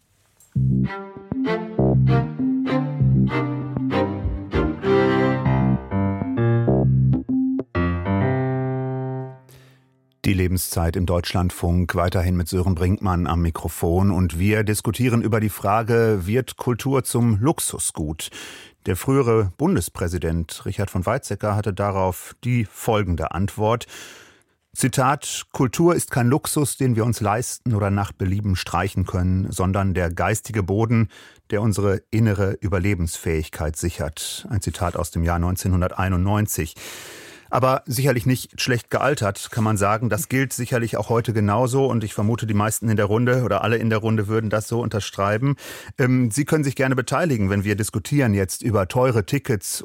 Die Lebenszeit im Deutschlandfunk, weiterhin mit Sören Brinkmann am Mikrofon. Und wir diskutieren über die Frage, wird Kultur zum Luxusgut? Der frühere Bundespräsident Richard von Weizsäcker hatte darauf die folgende Antwort. Zitat, Kultur ist kein Luxus, den wir uns leisten oder nach Belieben streichen können, sondern der geistige Boden, der unsere innere Überlebensfähigkeit sichert. Ein Zitat aus dem Jahr 1991. Aber sicherlich nicht schlecht gealtert, kann man sagen. Das gilt sicherlich auch heute genauso und ich vermute, die meisten in der Runde oder alle in der Runde würden das so unterschreiben. Sie können sich gerne beteiligen, wenn wir diskutieren jetzt über teure Tickets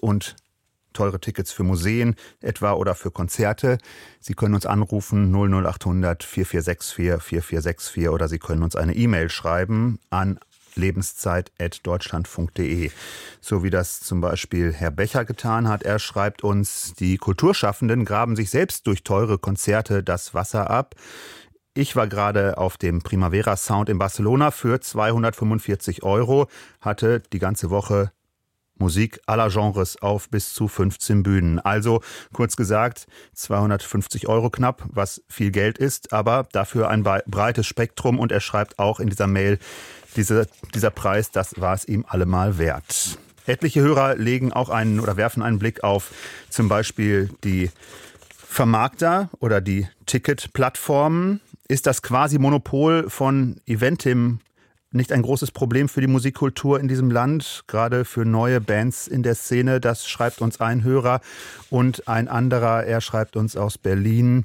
für Museen etwa oder für Konzerte. Sie können uns anrufen 00800 4464 4464 oder Sie können uns eine E-Mail schreiben an lebenszeit@deutschlandfunk.de. So wie das zum Beispiel Herr Becher getan hat. Er schreibt uns, die Kulturschaffenden graben sich selbst durch teure Konzerte das Wasser ab. Ich war gerade auf dem Primavera Sound in Barcelona für 245 €, hatte die ganze Woche Musik aller Genres auf bis zu 15 Bühnen. Also kurz gesagt 250 € knapp, was viel Geld ist, aber dafür ein breites Spektrum. Und er schreibt auch in dieser Mail, dieser Preis, das war es ihm allemal wert. Etliche Hörer werfen einen Blick auf zum Beispiel die Vermarkter oder die Ticketplattformen. Ist das Quasi-Monopol von Eventim nicht ein großes Problem für die Musikkultur in diesem Land, gerade für neue Bands in der Szene? Das schreibt uns ein Hörer und ein anderer, er schreibt uns aus Berlin.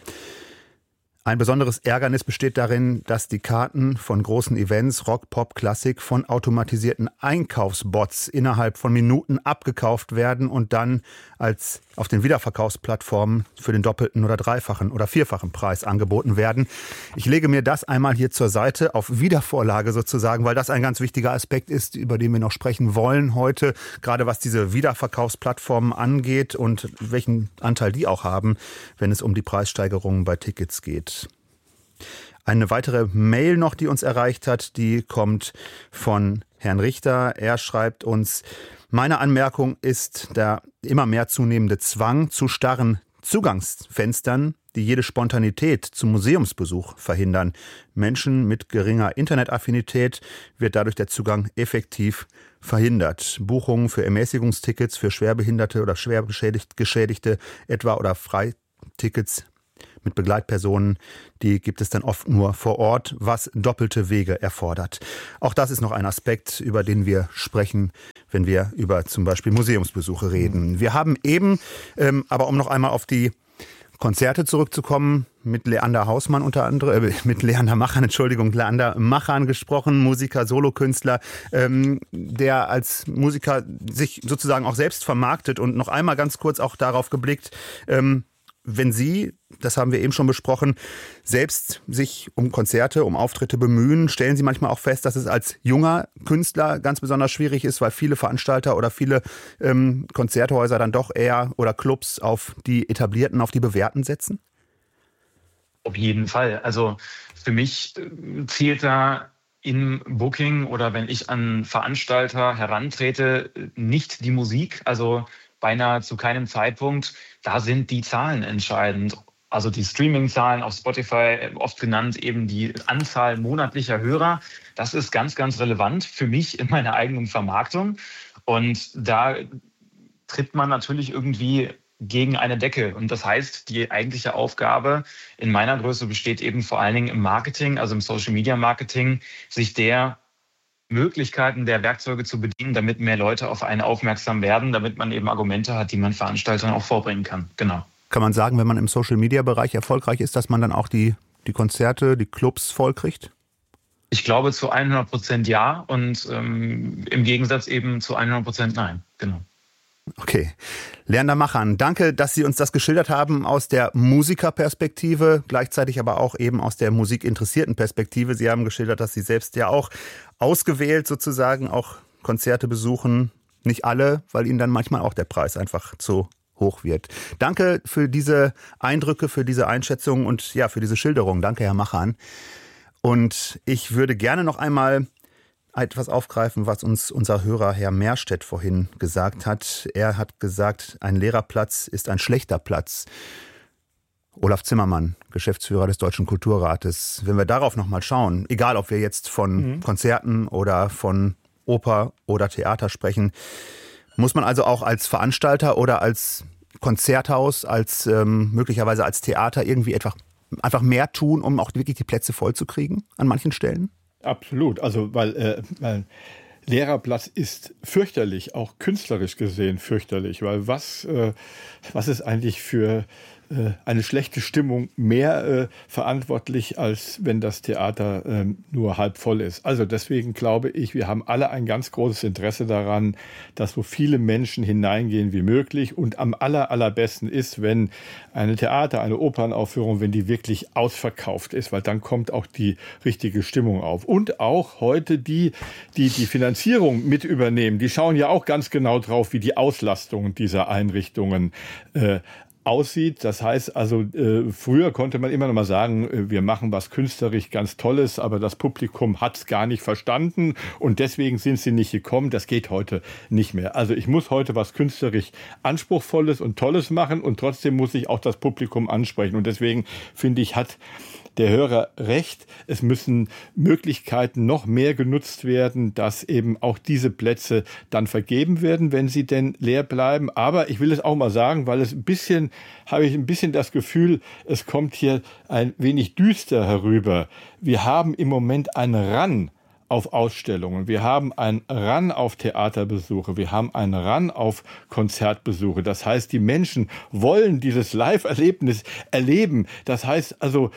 Ein besonderes Ärgernis besteht darin, dass die Karten von großen Events, Rock, Pop, Klassik, von automatisierten Einkaufsbots innerhalb von Minuten abgekauft werden und dann als auf den Wiederverkaufsplattformen für den doppelten oder dreifachen oder vierfachen Preis angeboten werden. Ich lege mir das einmal hier zur Seite auf Wiedervorlage sozusagen, weil das ein ganz wichtiger Aspekt ist, über den wir noch sprechen wollen heute, gerade was diese Wiederverkaufsplattformen angeht und welchen Anteil die auch haben, wenn es um die Preissteigerungen bei Tickets geht. Eine weitere Mail noch, die uns erreicht hat, die kommt von Herrn Richter. Er schreibt uns, meine Anmerkung ist der immer mehr zunehmende Zwang zu starren Zugangsfenstern, die jede Spontanität zum Museumsbesuch verhindern. Menschen mit geringer Internetaffinität wird dadurch der Zugang effektiv verhindert. Buchungen für Ermäßigungstickets für Schwerbehinderte oder Schwergeschädigte etwa oder Freitickets mit Begleitpersonen, die gibt es dann oft nur vor Ort, was doppelte Wege erfordert. Auch das ist noch ein Aspekt, über den wir sprechen, wenn wir über zum Beispiel Museumsbesuche reden. Wir haben eben, aber um noch einmal auf die Konzerte zurückzukommen, mit Leander Machern gesprochen, Musiker, Solokünstler, der als Musiker sich sozusagen auch selbst vermarktet und noch einmal ganz kurz auch darauf geblickt, wenn Sie, das haben wir eben schon besprochen, selbst sich um Konzerte, um Auftritte bemühen, stellen Sie manchmal auch fest, dass es als junger Künstler ganz besonders schwierig ist, weil viele Veranstalter oder viele Konzerthäuser dann doch eher oder Clubs auf die Etablierten, auf die Bewährten setzen? Auf jeden Fall. Also für mich zählt da im Booking oder wenn ich an Veranstalter herantrete, nicht die Musik, also beinahe zu keinem Zeitpunkt. Da sind die Zahlen entscheidend. Also die Streaming-Zahlen auf Spotify, oft genannt eben die Anzahl monatlicher Hörer. Das ist ganz, ganz relevant für mich in meiner eigenen Vermarktung. Und da tritt man natürlich irgendwie gegen eine Decke. Und das heißt, die eigentliche Aufgabe in meiner Größe besteht eben vor allen Dingen im Marketing, also im Social-Media-Marketing, sich der Möglichkeiten, der Werkzeuge zu bedienen, damit mehr Leute auf einen aufmerksam werden, damit man eben Argumente hat, die man Veranstaltern auch vorbringen kann. Genau. Kann man sagen, wenn man im Social-Media-Bereich erfolgreich ist, dass man dann auch die Konzerte, die Clubs vollkriegt? Ich glaube zu 100% ja und im Gegensatz eben zu 100% nein. Genau. Okay. Leander Machan, danke, dass Sie uns das geschildert haben aus der Musikerperspektive, gleichzeitig aber auch eben aus der musikinteressierten Perspektive. Sie haben geschildert, dass Sie selbst ja auch ausgewählt sozusagen auch Konzerte besuchen. Nicht alle, weil Ihnen dann manchmal auch der Preis einfach zu hoch wird. Danke für diese Eindrücke, für diese Einschätzung und ja, für diese Schilderung. Danke, Herr Machan. Und ich würde gerne noch einmal etwas aufgreifen, was uns unser Hörer Herr Mehrstedt vorhin gesagt hat. Er hat gesagt, ein leerer Platz ist ein schlechter Platz. Olaf Zimmermann, Geschäftsführer des Deutschen Kulturrates. Wenn wir darauf nochmal schauen, egal ob wir jetzt von Konzerten oder von Oper oder Theater sprechen, muss man also auch als Veranstalter oder als Konzerthaus, als möglicherweise als Theater irgendwie einfach mehr tun, um auch wirklich die Plätze voll zu kriegen an manchen Stellen? Absolut, also weil leerer Platz ist fürchterlich, auch künstlerisch gesehen fürchterlich, weil was ist eigentlich für eine schlechte Stimmung mehr verantwortlich, als wenn das Theater nur halb voll ist. Also deswegen glaube ich, wir haben alle ein ganz großes Interesse daran, dass so viele Menschen hineingehen wie möglich. Und am allerbesten ist, wenn eine eine Opernaufführung, wenn die wirklich ausverkauft ist, weil dann kommt auch die richtige Stimmung auf. Und auch heute die Finanzierung mit übernehmen, die schauen ja auch ganz genau drauf, wie die Auslastung dieser Einrichtungen aussieht. Das heißt also, früher konnte man immer noch mal sagen, wir machen was künstlerisch ganz Tolles, aber das Publikum hat es gar nicht verstanden und deswegen sind sie nicht gekommen. Das geht heute nicht mehr. Also ich muss heute was künstlerisch Anspruchsvolles und Tolles machen und trotzdem muss ich auch das Publikum ansprechen. Und deswegen finde ich, hat der Hörer recht. Es müssen Möglichkeiten noch mehr genutzt werden, dass eben auch diese Plätze dann vergeben werden, wenn sie denn leer bleiben. Aber ich will es auch mal sagen, weil habe ich ein bisschen das Gefühl, es kommt hier ein wenig düster herüber. Wir haben im Moment einen Run auf Ausstellungen. Wir haben einen Run auf Theaterbesuche. Wir haben einen Run auf Konzertbesuche. Das heißt, die Menschen wollen dieses Live-Erlebnis erleben. Das heißt also,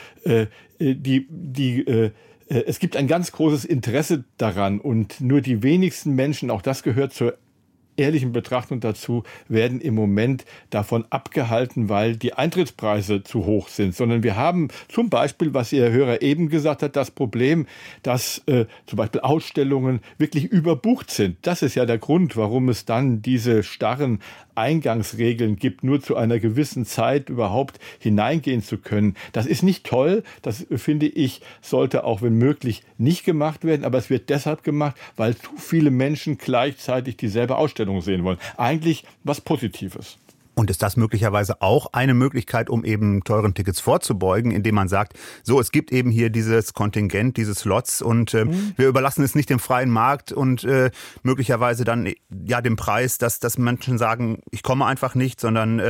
es gibt ein ganz großes Interesse daran und nur die wenigsten Menschen, auch das gehört zur ehrlichen Betrachtung dazu, werden im Moment davon abgehalten, weil die Eintrittspreise zu hoch sind, sondern wir haben zum Beispiel, was Ihr Hörer eben gesagt hat, das Problem, dass zum Beispiel Ausstellungen wirklich überbucht sind. Das ist ja der Grund, warum es dann diese starren Eingangsregeln gibt, nur zu einer gewissen Zeit überhaupt hineingehen zu können. Das ist nicht toll, das finde ich, sollte auch wenn möglich nicht gemacht werden, aber es wird deshalb gemacht, weil zu viele Menschen gleichzeitig dieselbe Ausstellung sehen wollen. Eigentlich was Positives. Und ist das möglicherweise auch eine Möglichkeit, um eben teuren Tickets vorzubeugen, indem man sagt, so, es gibt eben hier dieses Kontingent, diese Slots und wir überlassen es nicht dem freien Markt und möglicherweise dann ja dem Preis, dass Menschen sagen, ich komme einfach nicht, sondern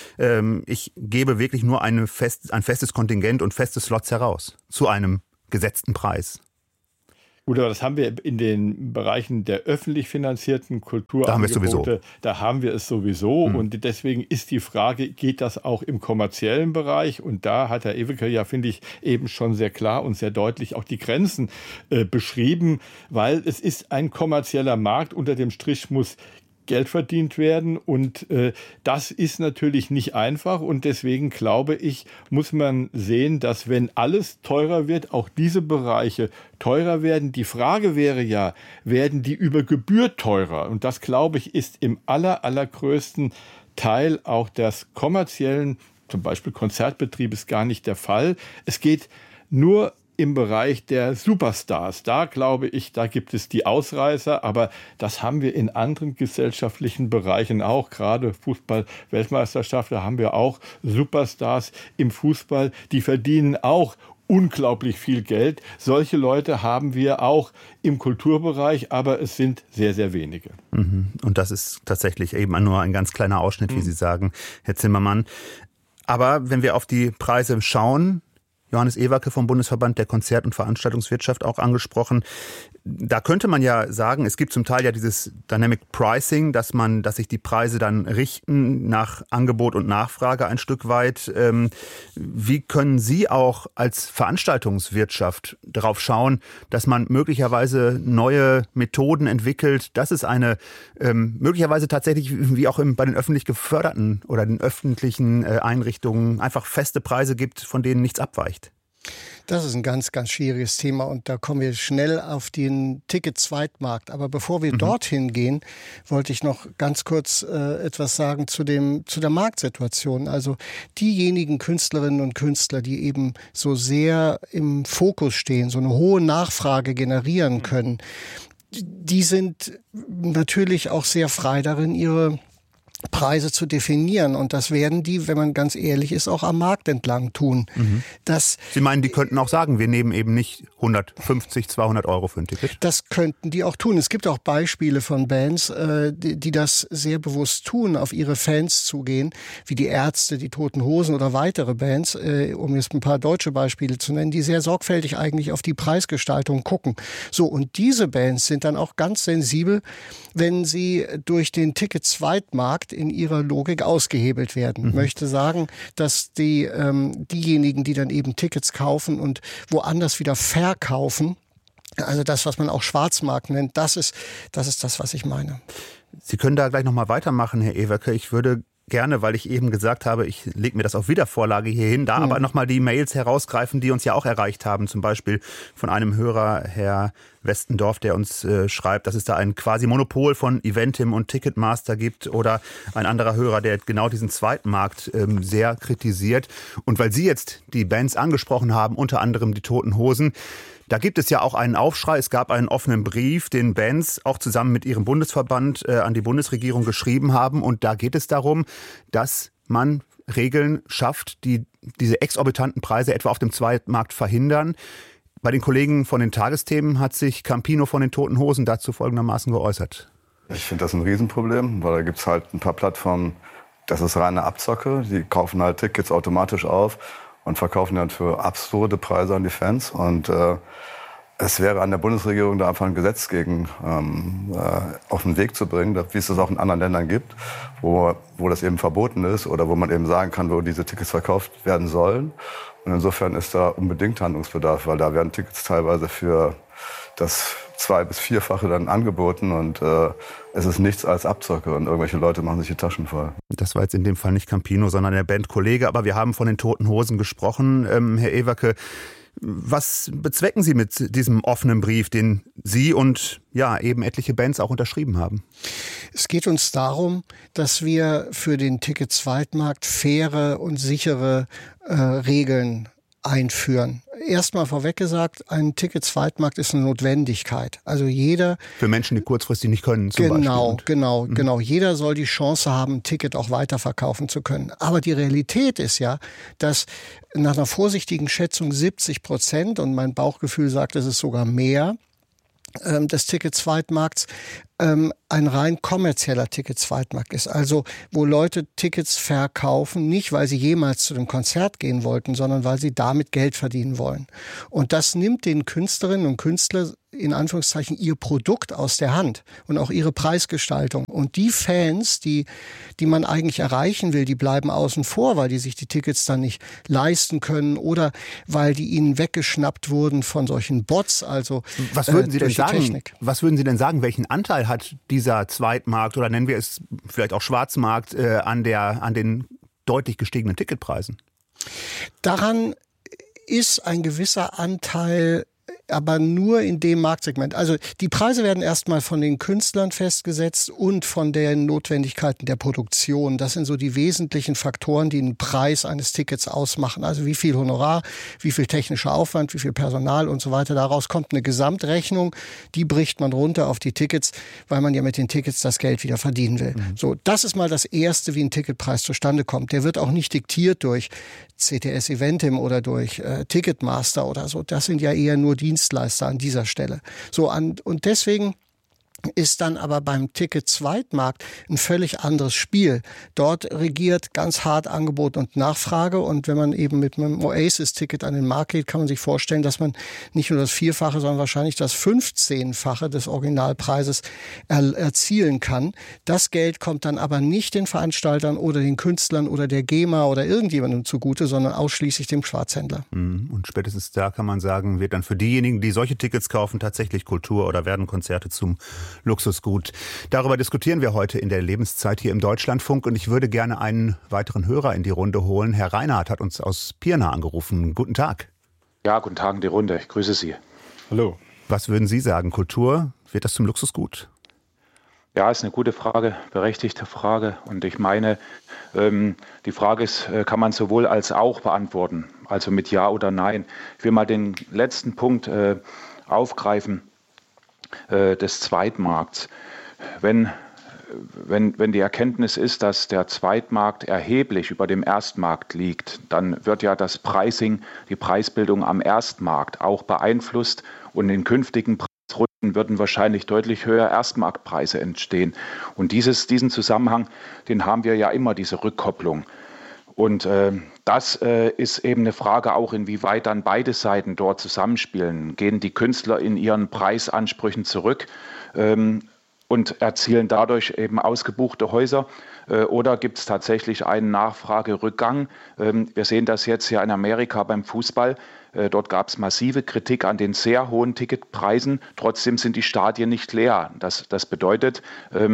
ich gebe wirklich nur ein festes Kontingent und feste Slots heraus zu einem gesetzten Preis. Gut, aber das haben wir in den Bereichen der öffentlich finanzierten Kulturangebote. Da haben wir es sowieso. Und deswegen ist die Frage, geht das auch im kommerziellen Bereich? Und da hat Herr Eweke ja, finde ich, eben schon sehr klar und sehr deutlich auch die Grenzen beschrieben, weil es ist ein kommerzieller Markt. Unter dem Strich muss Geld verdient werden und das ist natürlich nicht einfach und deswegen glaube ich, muss man sehen, dass wenn alles teurer wird, auch diese Bereiche teurer werden. Die Frage wäre ja, werden die über Gebühr teurer? Und das, glaube ich, ist im allergrößten Teil auch des kommerziellen, zum Beispiel Konzertbetriebes, gar nicht der Fall. Es geht nur im Bereich der Superstars. Da glaube ich, da gibt es die Ausreißer, aber das haben wir in anderen gesellschaftlichen Bereichen auch, gerade Fußball-Weltmeisterschaft, da haben wir auch Superstars im Fußball, die verdienen auch unglaublich viel Geld. Solche Leute haben wir auch im Kulturbereich, aber es sind sehr, sehr wenige. Und das ist tatsächlich eben nur ein ganz kleiner Ausschnitt, wie Sie sagen, Herr Zimmermann. Aber wenn wir auf die Preise schauen, Johannes Ewacke vom Bundesverband der Konzert- und Veranstaltungswirtschaft auch angesprochen. Da könnte man ja sagen, es gibt zum Teil ja dieses Dynamic Pricing, dass sich die Preise dann richten nach Angebot und Nachfrage ein Stück weit. Wie können Sie auch als Veranstaltungswirtschaft darauf schauen, dass man möglicherweise neue Methoden entwickelt, dass es eine möglicherweise tatsächlich wie auch bei den öffentlich geförderten oder den öffentlichen Einrichtungen einfach feste Preise gibt, von denen nichts abweicht? Das ist ein ganz, ganz schwieriges Thema und da kommen wir schnell auf den Ticket-Zweitmarkt. Aber bevor wir dorthin gehen, wollte ich noch ganz kurz etwas sagen zu der Marktsituation. Also diejenigen Künstlerinnen und Künstler, die eben so sehr im Fokus stehen, so eine hohe Nachfrage generieren können, die sind natürlich auch sehr frei darin, ihre Preise zu definieren. Und das werden die, wenn man ganz ehrlich ist, auch am Markt entlang tun. Sie meinen, die könnten auch sagen, wir nehmen eben nicht 150, 200 Euro für ein Ticket? Das könnten die auch tun. Es gibt auch Beispiele von Bands, die das sehr bewusst tun, auf ihre Fans zugehen, wie die Ärzte, die Toten Hosen oder weitere Bands, um jetzt ein paar deutsche Beispiele zu nennen, die sehr sorgfältig eigentlich auf die Preisgestaltung gucken. So, und diese Bands sind dann auch ganz sensibel, wenn sie durch den Ticket-Zweitmarkt in ihrer Logik ausgehebelt werden. Möchte sagen, dass diejenigen, die dann eben Tickets kaufen und woanders wieder verkaufen, also das, was man auch Schwarzmarkt nennt, das ist das, was ich meine. Sie können da gleich nochmal weitermachen, Herr Ewacke. Ich würde gerne, weil ich eben gesagt habe, ich lege mir das auf Wiedervorlage hier hin, da aber nochmal die Mails herausgreifen, die uns ja auch erreicht haben. Zum Beispiel von einem Hörer, Herr Westendorf, der uns schreibt, dass es da ein quasi Monopol von Eventim und Ticketmaster gibt, oder ein anderer Hörer, der genau diesen Zweitmarkt sehr kritisiert. Und weil Sie jetzt die Bands angesprochen haben, unter anderem die Toten Hosen, da gibt es ja auch einen Aufschrei. Es gab einen offenen Brief, den Bands auch zusammen mit ihrem Bundesverband an die Bundesregierung geschrieben haben. Und da geht es darum, dass man Regeln schafft, die diese exorbitanten Preise etwa auf dem Zweitmarkt verhindern. Bei den Kollegen von den Tagesthemen hat sich Campino von den Toten Hosen dazu folgendermaßen geäußert. Ich finde das ein Riesenproblem, weil da gibt es halt ein paar Plattformen, das ist reine Abzocke. Die kaufen halt Tickets automatisch auf und verkaufen dann für absurde Preise an die Fans. Und es wäre an der Bundesregierung, da einfach ein Gesetz gegen auf den Weg zu bringen, wie es das auch in anderen Ländern gibt, wo das eben verboten ist oder wo man eben sagen kann, wo diese Tickets verkauft werden sollen. Und insofern ist da unbedingt Handlungsbedarf, weil da werden Tickets teilweise für das 2- bis 4-fache dann angeboten und es ist nichts als Abzocke und irgendwelche Leute machen sich die Taschen voll. Das war jetzt in dem Fall nicht Campino, sondern der Bandkollege, aber wir haben von den Toten Hosen gesprochen. Herr Ewacke, was bezwecken Sie mit diesem offenen Brief, den Sie und ja eben etliche Bands auch unterschrieben haben? Es geht uns darum, dass wir für den Ticket-Zweitmarkt faire und sichere Regeln einführen. Erstmal vorweg gesagt, ein Ticket-Zweitmarkt ist eine Notwendigkeit. Also jeder... Für Menschen, die kurzfristig nicht können, zum Beispiel. Genau. Jeder soll die Chance haben, ein Ticket auch weiterverkaufen zu können. Aber die Realität ist ja, dass nach einer vorsichtigen Schätzung 70%, und mein Bauchgefühl sagt, es ist sogar mehr, des Ticket-Zweitmarkts ein rein kommerzieller Ticket-Zweitmarkt ist. Also wo Leute Tickets verkaufen, nicht weil sie jemals zu dem Konzert gehen wollten, sondern weil sie damit Geld verdienen wollen. Und das nimmt den Künstlerinnen und Künstlern in Anführungszeichen ihr Produkt aus der Hand und auch ihre Preisgestaltung. Und die Fans, die man eigentlich erreichen will, die bleiben außen vor, weil die sich die Tickets dann nicht leisten können oder weil die ihnen weggeschnappt wurden von solchen Bots. Also was würden Sie denn sagen? Technik. Was würden Sie denn sagen? Welchen Anteil hat dieser Zweitmarkt oder nennen wir es vielleicht auch Schwarzmarkt an den deutlich gestiegenen Ticketpreisen? Daran ist ein gewisser Anteil aber nur in dem Marktsegment. Also die Preise werden erstmal von den Künstlern festgesetzt und von den Notwendigkeiten der Produktion. Das sind so die wesentlichen Faktoren, die den Preis eines Tickets ausmachen. Also wie viel Honorar, wie viel technischer Aufwand, wie viel Personal und so weiter. Daraus kommt eine Gesamtrechnung, die bricht man runter auf die Tickets, weil man ja mit den Tickets das Geld wieder verdienen will. So, das ist mal das Erste, wie ein Ticketpreis zustande kommt. Der wird auch nicht diktiert durch CTS Eventim oder durch Ticketmaster oder so. Das sind ja eher nur Dienstleister an dieser Stelle. Und deswegen ist dann aber beim Ticket-Zweitmarkt ein völlig anderes Spiel. Dort regiert ganz hart Angebot und Nachfrage, und wenn man eben mit einem Oasis-Ticket an den Markt geht, kann man sich vorstellen, dass man nicht nur das 4-fache, sondern wahrscheinlich das 15-fache des Originalpreises erzielen kann. Das Geld kommt dann aber nicht den Veranstaltern oder den Künstlern oder der GEMA oder irgendjemandem zugute, sondern ausschließlich dem Schwarzhändler. Und spätestens da kann man sagen, wird dann für diejenigen, die solche Tickets kaufen, tatsächlich Kultur oder werden Konzerte zum Luxusgut. Darüber diskutieren wir heute in der Lebenszeit hier im Deutschlandfunk, und ich würde gerne einen weiteren Hörer in die Runde holen. Herr Reinhardt hat uns aus Pirna angerufen. Guten Tag. Ja, guten Tag in die Runde. Ich grüße Sie. Hallo. Was würden Sie sagen? Kultur, wird das zum Luxusgut? Ja, ist eine gute Frage, berechtigte Frage. Und ich meine, die Frage ist, kann man sowohl als auch beantworten, also mit Ja oder Nein. Ich will mal den letzten Punkt aufgreifen des Zweitmarkts. Wenn die Erkenntnis ist, dass der Zweitmarkt erheblich über dem Erstmarkt liegt, dann wird ja das Pricing, die Preisbildung am Erstmarkt auch beeinflusst, und in künftigen Preisrunden würden wahrscheinlich deutlich höher Erstmarktpreise entstehen. Und diesen Zusammenhang, den haben wir ja immer, diese Rückkopplung. Und das ist eben eine Frage auch, inwieweit dann beide Seiten dort zusammenspielen. Gehen die Künstler in ihren Preisansprüchen zurück und erzielen dadurch eben ausgebuchte Häuser, oder gibt es tatsächlich einen Nachfragerückgang? Wir sehen das jetzt ja in Amerika beim Fußball. Dort gab es massive Kritik an den sehr hohen Ticketpreisen. Trotzdem sind die Stadien nicht leer. Das bedeutet,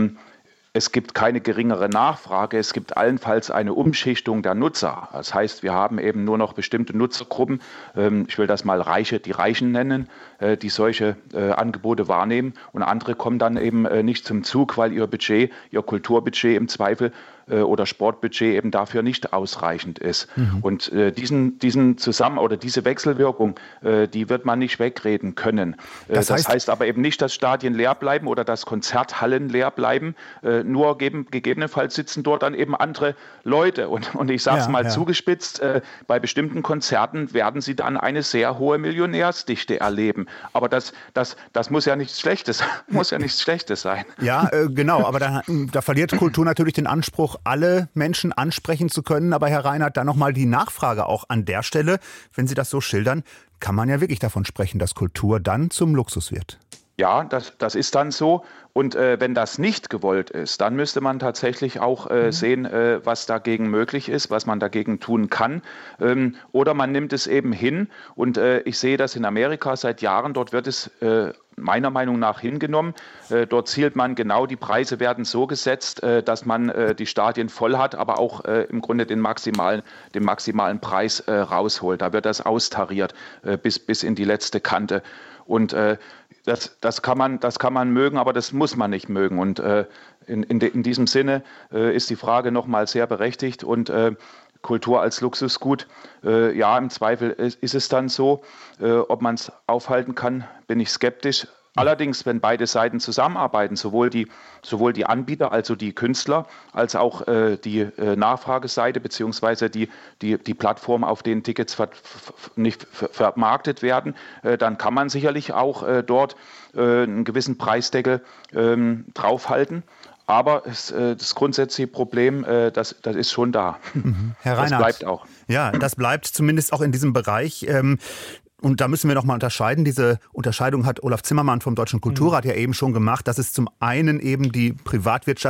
es gibt keine geringere Nachfrage, es gibt allenfalls eine Umschichtung der Nutzer. Das heißt, wir haben eben nur noch bestimmte Nutzergruppen, ich will das mal die Reichen nennen, die solche Angebote wahrnehmen, und andere kommen dann eben nicht zum Zug, weil ihr Kulturbudget im Zweifel oder Sportbudget eben dafür nicht ausreichend ist. Und diesen diese Wechselwirkung, die wird man nicht wegreden können. Das heißt aber eben nicht, dass Stadien leer bleiben oder dass Konzerthallen leer bleiben. Nur gegebenenfalls sitzen dort dann eben andere Leute. Und ich sage es mal zugespitzt, bei bestimmten Konzerten werden sie dann eine sehr hohe Millionärsdichte erleben. Aber das muss ja nichts Schlechtes sein. Ja, genau. Aber da verliert Kultur natürlich den Anspruch, alle Menschen ansprechen zu können. Aber Herr Reinhardt, dann nochmal die Nachfrage auch an der Stelle. Wenn Sie das so schildern, kann man ja wirklich davon sprechen, dass Kultur dann zum Luxus wird. Ja, das ist dann so. Und wenn das nicht gewollt ist, dann müsste man tatsächlich auch sehen, was dagegen möglich ist, was man dagegen tun kann. Oder man nimmt es eben hin. Und ich sehe das in Amerika seit Jahren. Dort wird es meiner Meinung nach hingenommen. Dort zielt man genau, die Preise werden so gesetzt, dass man die Stadien voll hat, aber auch im Grunde den maximalen Preis rausholt. Da wird das austariert bis in die letzte Kante. Und das kann man mögen, aber das muss man nicht mögen. Und in diesem Sinne ist die Frage nochmal sehr berechtigt. Und Kultur als Luxusgut, ja, im Zweifel ist es dann so. Ob man es aufhalten kann, bin ich skeptisch. Allerdings, wenn beide Seiten zusammenarbeiten, sowohl die Anbieter, also die Künstler, als auch die Nachfrageseite beziehungsweise die Plattform, auf denen Tickets nicht vermarktet werden, dann kann man sicherlich auch dort einen gewissen Preisdeckel draufhalten. Aber das grundsätzliche Problem, das ist schon da. Herr Reinhardt, das bleibt auch. Ja, das bleibt zumindest auch in diesem Bereich. Und da müssen wir nochmal unterscheiden. Diese Unterscheidung hat Olaf Zimmermann vom Deutschen Kulturrat ja eben schon gemacht, dass es zum einen eben die Privatwirtschaft